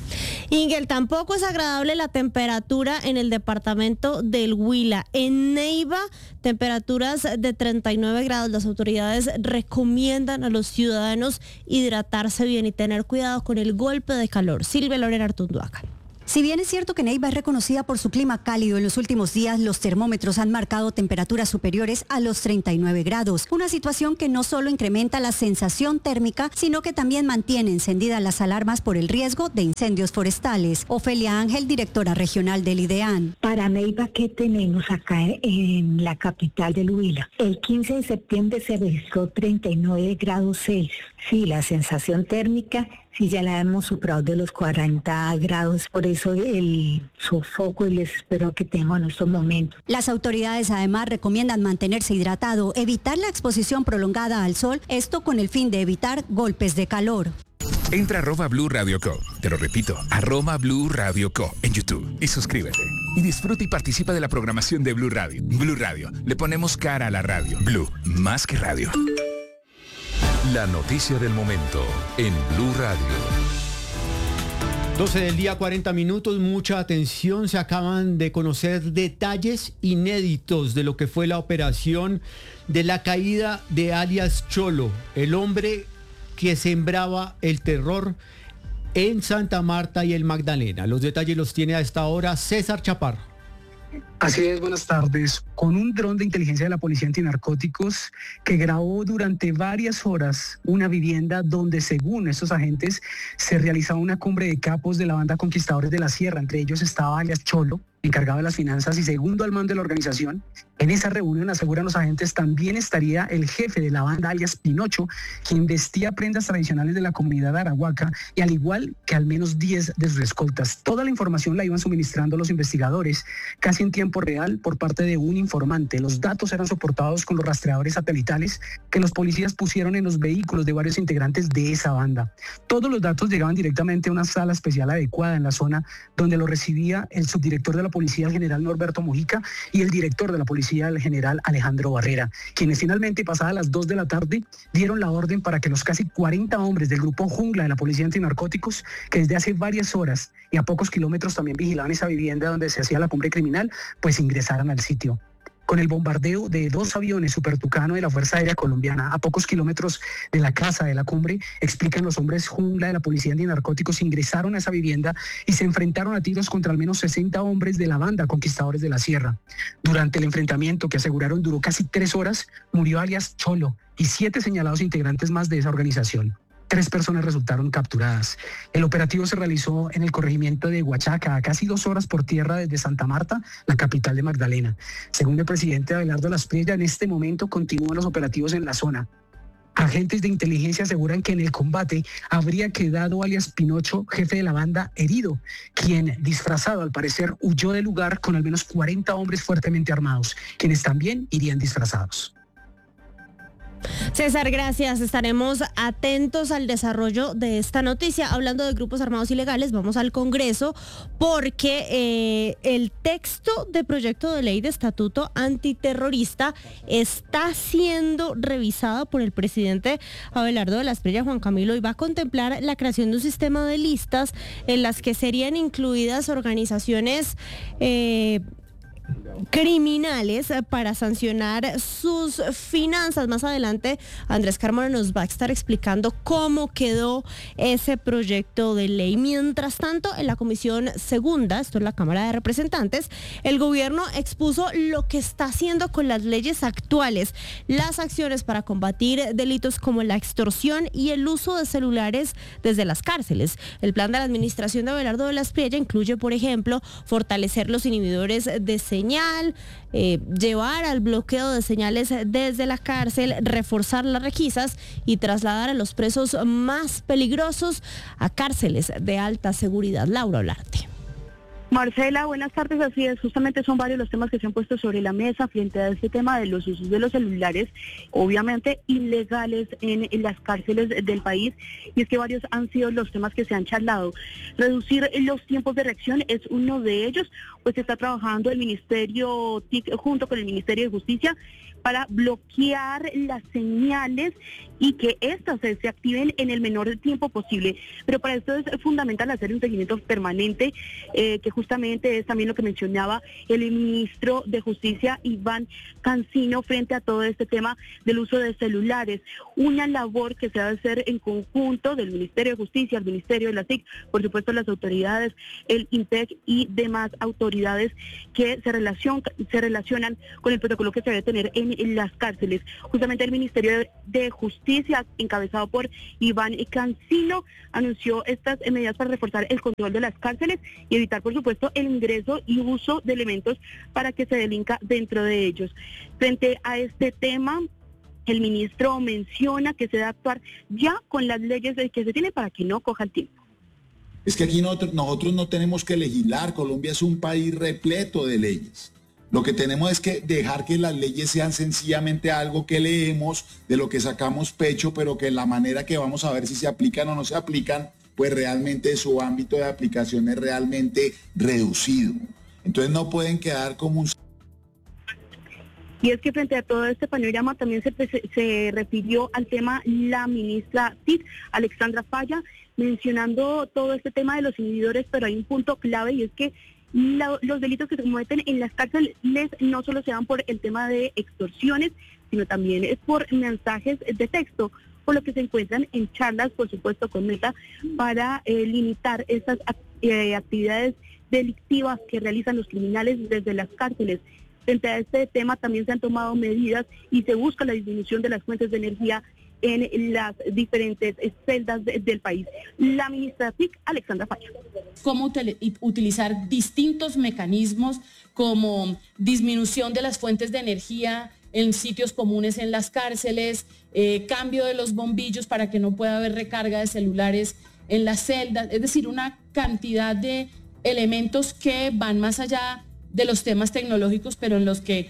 Ingel, tampoco es agradable la temperatura en el departamento del Huila. En Neiva, temperaturas de treinta y nueve grados. Las autoridades recomiendan a los ciudadanos hidratarse bien y tener cuidado con el golpe de calor. Silvia Lorena Artunduaga. Si bien es cierto que Neiva es reconocida por su clima cálido, en los últimos días los termómetros han marcado temperaturas superiores a los treinta y nueve grados, una situación que no solo incrementa la sensación térmica, sino que también mantiene encendidas las alarmas por el riesgo de incendios forestales. Ofelia Ángel, directora regional del IDEAN. Para Neiva, ¿qué tenemos acá en la capital del Huila? El quince de septiembre se registró treinta y nueve grados Celsius. Sí, la sensación térmica sí ya la hemos superado de los cuarenta grados, por eso el sofoco y el desespero que tengo en estos momentos. Las autoridades además recomiendan mantenerse hidratado, evitar la exposición prolongada al sol, esto con el fin de evitar golpes de calor. Entra a arroba Blue Radio Co. Te lo repito, arroba Blue Radio Co. en YouTube y suscríbete. Y disfruta y participa de la programación de Blue Radio. Blue Radio, le ponemos cara a la radio. Blue, más que radio. La noticia del momento en Blue Radio. doce del día, cuarenta minutos, mucha atención, se acaban de conocer detalles inéditos de lo que fue la operación de la caída de alias Cholo, el hombre que sembraba el terror en Santa Marta y el Magdalena. Los detalles los tiene a esta hora César Chaparro. Así es, buenas tardes. Con un dron de inteligencia de la Policía Antinarcóticos que grabó durante varias horas una vivienda donde, según estos agentes, se realizaba una cumbre de capos de la banda Conquistadores de la Sierra. Entre ellos estaba alias Cholo, encargado de las finanzas y segundo al mando de la organización. En esa reunión, aseguran los agentes, también estaría el jefe de la banda, alias Pinocho, quien vestía prendas tradicionales de la comunidad de Arahuaca y al igual que al menos diez de sus escoltas. Toda la información la iban suministrando los investigadores casi en tiempo real por parte de un informante. Los datos eran soportados con los rastreadores satelitales que los policías pusieron en los vehículos de varios integrantes de esa banda. Todos los datos llegaban directamente a una sala especial adecuada en la zona donde lo recibía el subdirector de la policía, el general Norberto Mujica, y el director de la policía, el general Alejandro Barrera, quienes finalmente, pasadas las dos de la tarde, dieron la orden para que los casi cuarenta hombres del grupo Jungla de la Policía Antinarcóticos, que desde hace varias horas y a pocos kilómetros también vigilaban esa vivienda donde se hacía la cumbre criminal, pues ingresaran al sitio. Con el bombardeo de dos aviones Super Tucano de la Fuerza Aérea Colombiana a pocos kilómetros de la casa de la cumbre, explican los hombres Jungla de la Policía Antinarcóticos, ingresaron a esa vivienda y se enfrentaron a tiros contra al menos sesenta hombres de la banda Conquistadores de la Sierra. Durante el enfrentamiento, que aseguraron duró casi tres horas, murió alias Cholo y siete señalados integrantes más de esa organización. Tres personas resultaron capturadas. El operativo se realizó en el corregimiento de Huachaca, a casi dos horas por tierra desde Santa Marta, la capital de Magdalena. Según el presidente Abelardo Lasprilla, en este momento continúan los operativos en la zona. Agentes de inteligencia aseguran que en el combate habría quedado alias Pinocho, jefe de la banda, herido, quien, disfrazado al parecer, huyó del lugar con al menos cuarenta hombres fuertemente armados, quienes también irían disfrazados. César, gracias. Estaremos atentos al desarrollo de esta noticia. Hablando de grupos armados ilegales, vamos al Congreso porque eh, el texto de proyecto de ley de estatuto antiterrorista está siendo revisado por el presidente Abelardo de la Espriella, Juan Camilo, y va a contemplar la creación de un sistema de listas en las que serían incluidas organizaciones eh, criminales para sancionar sus finanzas. Más adelante Andrés Carmona nos va a estar explicando cómo quedó ese proyecto de ley. Mientras tanto, en la Comisión Segunda, esto es la Cámara de Representantes, el gobierno expuso lo que está haciendo con las leyes actuales, las acciones para combatir delitos como la extorsión y el uso de celulares desde las cárceles. El plan de la administración de Abelardo de la Espriella incluye, por ejemplo, fortalecer los inhibidores de señal, eh, llevar al bloqueo de señales desde la cárcel, reforzar las requisas y trasladar a los presos más peligrosos a cárceles de alta seguridad. Laura Olarte. Marcela, buenas tardes. Así es, justamente son varios los temas que se han puesto sobre la mesa frente a este tema de los usos de los celulares, obviamente ilegales en, en las cárceles del país, y es que varios han sido los temas que se han charlado. Reducir los tiempos de reacción es uno de ellos, pues está trabajando el Ministerio T I C junto con el Ministerio de Justicia para bloquear las señales y que éstas se, se activen en el menor tiempo posible. Pero para esto es fundamental hacer un seguimiento permanente, eh, que justamente es también lo que mencionaba el ministro de Justicia, Iván Cancino, frente a todo este tema del uso de celulares. Una labor que se debe hacer en conjunto del Ministerio de Justicia, el Ministerio de la T I C, por supuesto las autoridades, el INPEC y demás autoridades que se, relacion, se relacionan con el protocolo que se debe tener en en las cárceles. Justamente el Ministerio de Justicia, encabezado por Iván Cancino, anunció estas medidas para reforzar el control de las cárceles y evitar, por supuesto, el ingreso y uso de elementos para que se delinca dentro de ellos. Frente a este tema, el ministro menciona que se debe actuar ya con las leyes que se tienen para que no coja el tiempo. Es que aquí nosotros, nosotros no tenemos que legislar. Colombia es un país repleto de leyes. Lo que tenemos es que dejar que las leyes sean sencillamente algo que leemos, de lo que sacamos pecho, pero que la manera que vamos a ver si se aplican o no se aplican, pues realmente su ámbito de aplicación es realmente reducido. Entonces no pueden quedar como un... Y es que frente a todo este panorama también se, se refirió al tema la ministra T I C, Alexandra Falla, mencionando todo este tema de los inhibidores, pero hay un punto clave y es que La, los delitos que se cometen en las cárceles no solo se dan por el tema de extorsiones, sino también es por mensajes de texto, por lo que se encuentran en charlas, por supuesto, con Meta, para eh, limitar estas eh, actividades delictivas que realizan los criminales desde las cárceles. Frente a este tema también se han tomado medidas y se busca la disminución de las fuentes de energía en las diferentes celdas de, del país. La ministra T I C, Alexandra Falla. Cómo utilizar distintos mecanismos como disminución de las fuentes de energía en sitios comunes en las cárceles, eh, cambio de los bombillos para que no pueda haber recarga de celulares en las celdas, es decir, una cantidad de elementos que van más allá de los temas tecnológicos, pero en los que...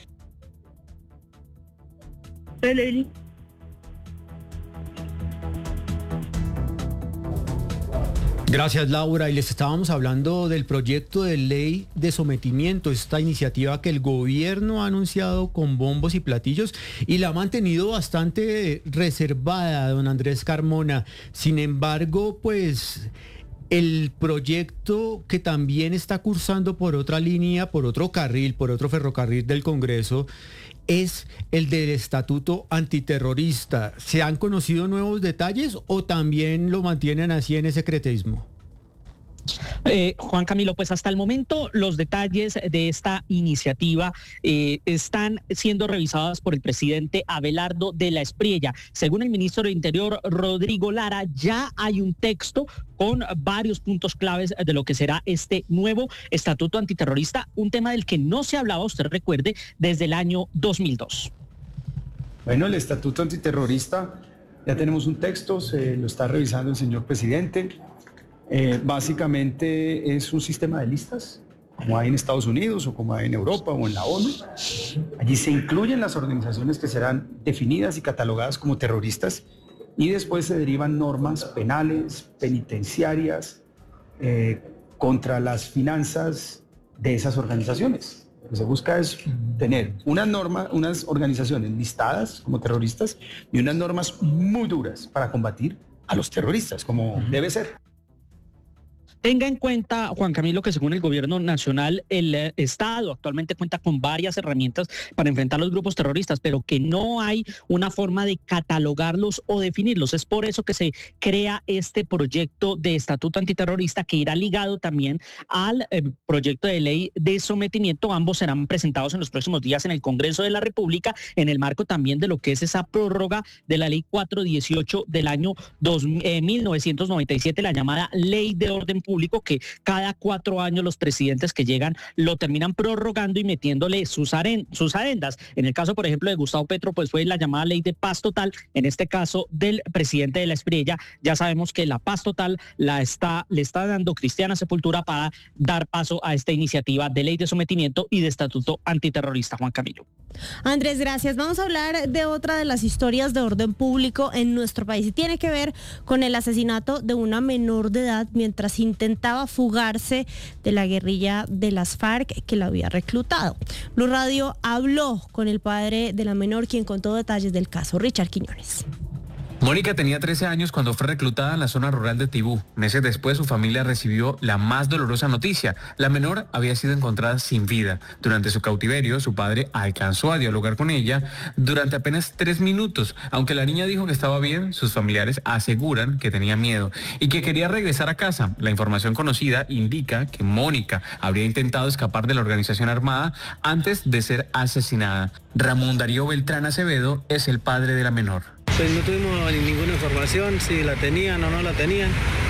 Gracias, Laura. Y les estábamos hablando del proyecto de ley de sometimiento, esta iniciativa que el gobierno ha anunciado con bombos y platillos y la ha mantenido bastante reservada, don Andrés Carmona. Sin embargo, pues el proyecto que también está cursando por otra línea, por otro carril, por otro ferrocarril del Congreso, es el del estatuto antiterrorista. ¿Se han conocido nuevos detalles o también lo mantienen así en secretismo? Eh, Juan Camilo, pues hasta el momento los detalles de esta iniciativa eh, están siendo revisados por el presidente Abelardo de la Espriella. Según el ministro de Interior, Rodrigo Lara, ya hay un texto con varios puntos claves de lo que será este nuevo estatuto antiterrorista, un tema del que no se hablaba, usted recuerde, desde el año dos mil dos. Bueno, el estatuto antiterrorista, ya tenemos un texto, se lo está revisando el señor presidente. Eh, básicamente es un sistema de listas como hay en Estados Unidos o como hay en Europa o en la ONU. Allí se incluyen las organizaciones que serán definidas y catalogadas como terroristas y después se derivan normas penales, penitenciarias, eh, contra las finanzas de esas organizaciones. Lo que se busca es tener una norma, unas organizaciones listadas como terroristas y unas normas muy duras para combatir a los terroristas, como uh-huh. debe ser. Tenga en cuenta, Juan Camilo, que según el gobierno nacional, el eh, Estado actualmente cuenta con varias herramientas para enfrentar los grupos terroristas, pero que no hay una forma de catalogarlos o definirlos. Es por eso que se crea este proyecto de estatuto antiterrorista que irá ligado también al eh, proyecto de ley de sometimiento. Ambos serán presentados en los próximos días en el Congreso de la República, en el marco también de lo que es esa prórroga de la ley cuatrocientos dieciocho del año dos, eh, mil novecientos noventa y siete, la llamada Ley de Orden Público, que cada cuatro años los presidentes que llegan lo terminan prorrogando y metiéndole sus, aren, sus adendas. En el caso, por ejemplo, de Gustavo Petro, pues fue la llamada ley de paz total. En este caso del presidente de la Espriella, ya sabemos que la paz total la está, le está dando Cristiana Sepultura para dar paso a esta iniciativa de ley de sometimiento y de estatuto antiterrorista. Juan Camilo. Andrés, gracias. Vamos a hablar de otra de las historias de orden público en nuestro país y tiene que ver con el asesinato de una menor de edad mientras intentaba fugarse de la guerrilla de las FARC que la había reclutado. Blue Radio habló con el padre de la menor, quien contó detalles del caso. Richard Quiñones. Mónica tenía trece años cuando fue reclutada en la zona rural de Tibú. Meses después, su familia recibió la más dolorosa noticia. La menor había sido encontrada sin vida. Durante su cautiverio, su padre alcanzó a dialogar con ella durante apenas tres minutos. Aunque la niña dijo que estaba bien, sus familiares aseguran que tenía miedo y que quería regresar a casa. La información conocida indica que Mónica habría intentado escapar de la organización armada antes de ser asesinada. Ramón Darío Beltrán Acevedo es el padre de la menor. Pues no tuvimos ninguna información, si la tenían o no la tenían.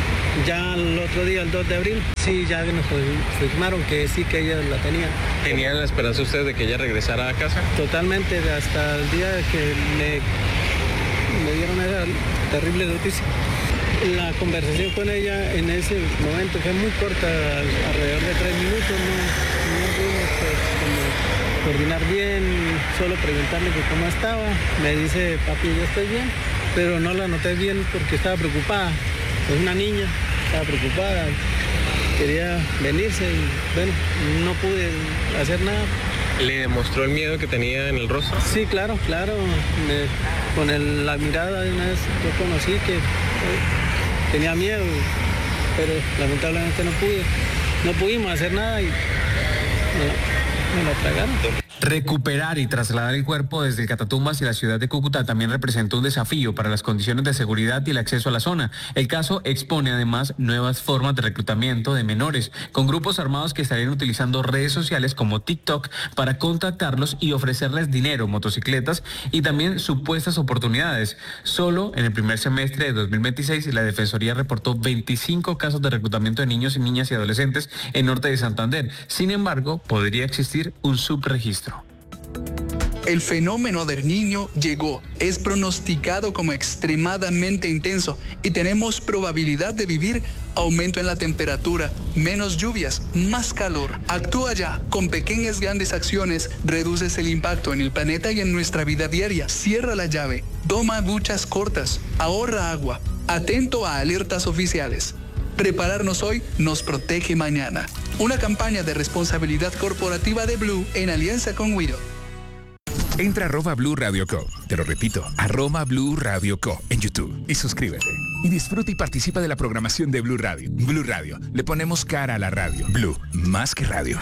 Ya el otro día, el dos de abril, sí, ya nos confirmaron que sí, que ella la tenía. ¿Tenían la esperanza ustedes de que ella regresara a casa? Totalmente, hasta el día que me, me dieron esa terrible noticia. La conversación con ella en ese momento fue muy corta, alrededor de tres minutos, no, no pudimos pues, como coordinar bien, solo preguntarle que cómo estaba. Me dice, papi, yo estoy bien, pero no la noté bien porque estaba preocupada. Es una niña, estaba preocupada, quería venirse y bueno, no pude hacer nada. ¿Le demostró el miedo que tenía en el rostro? Sí, claro, claro. Me, con el, la mirada de una vez yo conocí que eh, tenía miedo, pero lamentablemente no pude. No pudimos hacer nada y me, me la tragaron. Recuperar y trasladar el cuerpo desde el Catatumbo hacia la ciudad de Cúcuta también representó un desafío para las condiciones de seguridad y el acceso a la zona. El caso expone además nuevas formas de reclutamiento de menores, con grupos armados que estarían utilizando redes sociales como TikTok para contactarlos y ofrecerles dinero, motocicletas y también supuestas oportunidades. Solo en el primer semestre de dos mil veintiséis la Defensoría reportó veinticinco casos de reclutamiento de niños y niñas y adolescentes en norte de Santander. Sin embargo, podría existir un subregistro. El fenómeno del Niño llegó, es pronosticado como extremadamente intenso y tenemos probabilidad de vivir aumento en la temperatura, menos lluvias, más calor. Actúa ya, con pequeñas grandes acciones reduces el impacto en el planeta y en nuestra vida diaria. Cierra la llave, toma duchas cortas, ahorra agua, atento a alertas oficiales. Prepararnos hoy nos protege mañana. Una campaña de responsabilidad corporativa de Blue en alianza con Wido. Entra a arroba Blue Radio Co. Te lo repito, arroba Blue Radio Co. en YouTube y suscríbete. Y disfruta y participa de la programación de Blue Radio. Blue Radio, le ponemos cara a la radio. Blue, más que radio.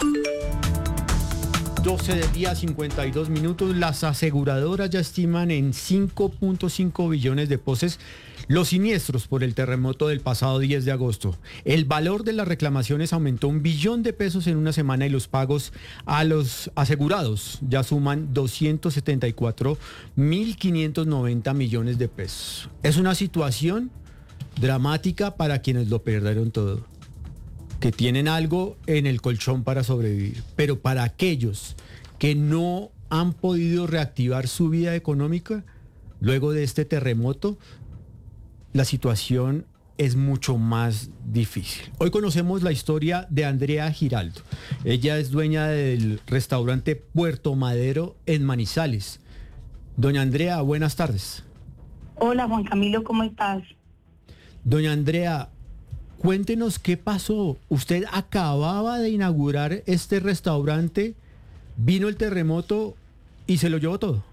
doce del día, cincuenta y dos minutos. Las aseguradoras ya estiman en cinco punto cinco billones de pesos los siniestros por el terremoto del pasado diez de agosto. El valor de las reclamaciones aumentó un billón de pesos en una semana y los pagos a los asegurados ya suman doscientos setenta y cuatro mil quinientos noventa millones de pesos. Es una situación dramática para quienes lo perdieron todo, que tienen algo en el colchón para sobrevivir, pero para aquellos que no han podido reactivar su vida económica luego de este terremoto, la situación es mucho más difícil. Hoy conocemos la historia de Andrea Giraldo. Ella es dueña del restaurante Puerto Madero en Manizales. Doña Andrea, buenas tardes. Hola Juan Camilo, ¿cómo estás? Doña Andrea, cuéntenos qué pasó. Usted acababa de inaugurar este restaurante, vino el terremoto y se lo llevó todo.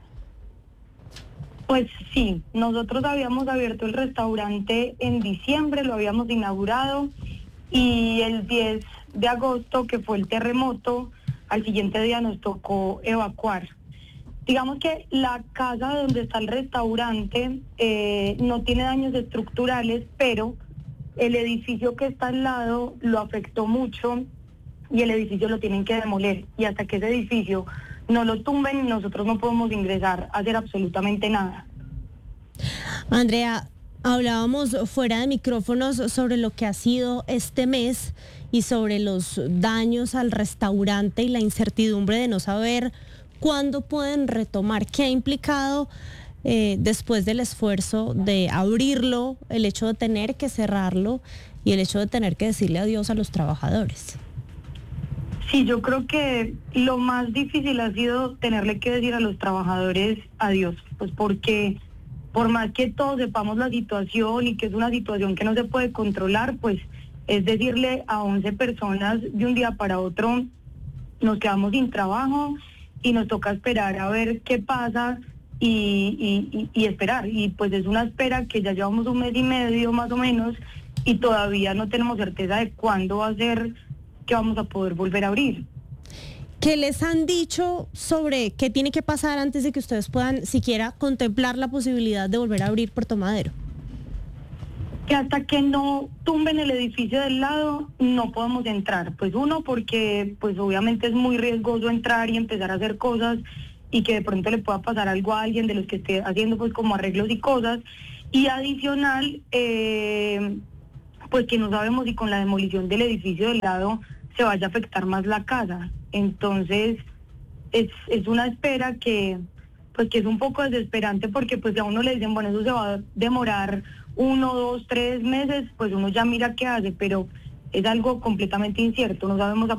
Pues sí, nosotros habíamos abierto el restaurante en diciembre, lo habíamos inaugurado y el diez de agosto, que fue el terremoto, al siguiente día nos tocó evacuar. Digamos que la casa donde está el restaurante eh, no tiene daños estructurales, pero el edificio que está al lado lo afectó mucho y el edificio lo tienen que demoler. Y hasta que ese edificio no lo tumben, nosotros no podemos ingresar a hacer absolutamente nada. Andrea, hablábamos fuera de micrófonos sobre lo que ha sido este mes y sobre los daños al restaurante y la incertidumbre de no saber cuándo pueden retomar. ¿Qué ha implicado eh, después del esfuerzo de abrirlo, el hecho de tener que cerrarlo y el hecho de tener que decirle adiós a los trabajadores? Sí, yo creo que lo más difícil ha sido tenerle que decir a los trabajadores adiós, pues porque por más que todos sepamos la situación y que es una situación que no se puede controlar, pues es decirle a once personas de un día para otro, nos quedamos sin trabajo y nos toca esperar a ver qué pasa y, y, y esperar. Y pues es una espera que ya llevamos un mes y medio más o menos y todavía no tenemos certeza de cuándo va a ser que vamos a poder volver a abrir. ¿Qué les han dicho sobre qué tiene que pasar antes de que ustedes puedan siquiera contemplar la posibilidad de volver a abrir Puerto Madero? Que hasta que no tumben el edificio del lado no podemos entrar. Pues uno, porque pues obviamente es muy riesgoso entrar y empezar a hacer cosas y que de pronto le pueda pasar algo a alguien de los que esté haciendo pues como arreglos y cosas. Y adicional, eh, pues que no sabemos si con la demolición del edificio del lado se vaya a afectar más la casa. Entonces es, es una espera que pues que es un poco desesperante porque pues si a uno le dicen, bueno, eso se va a demorar uno, dos, tres meses, pues uno ya mira qué hace, pero es algo completamente incierto, no sabemos a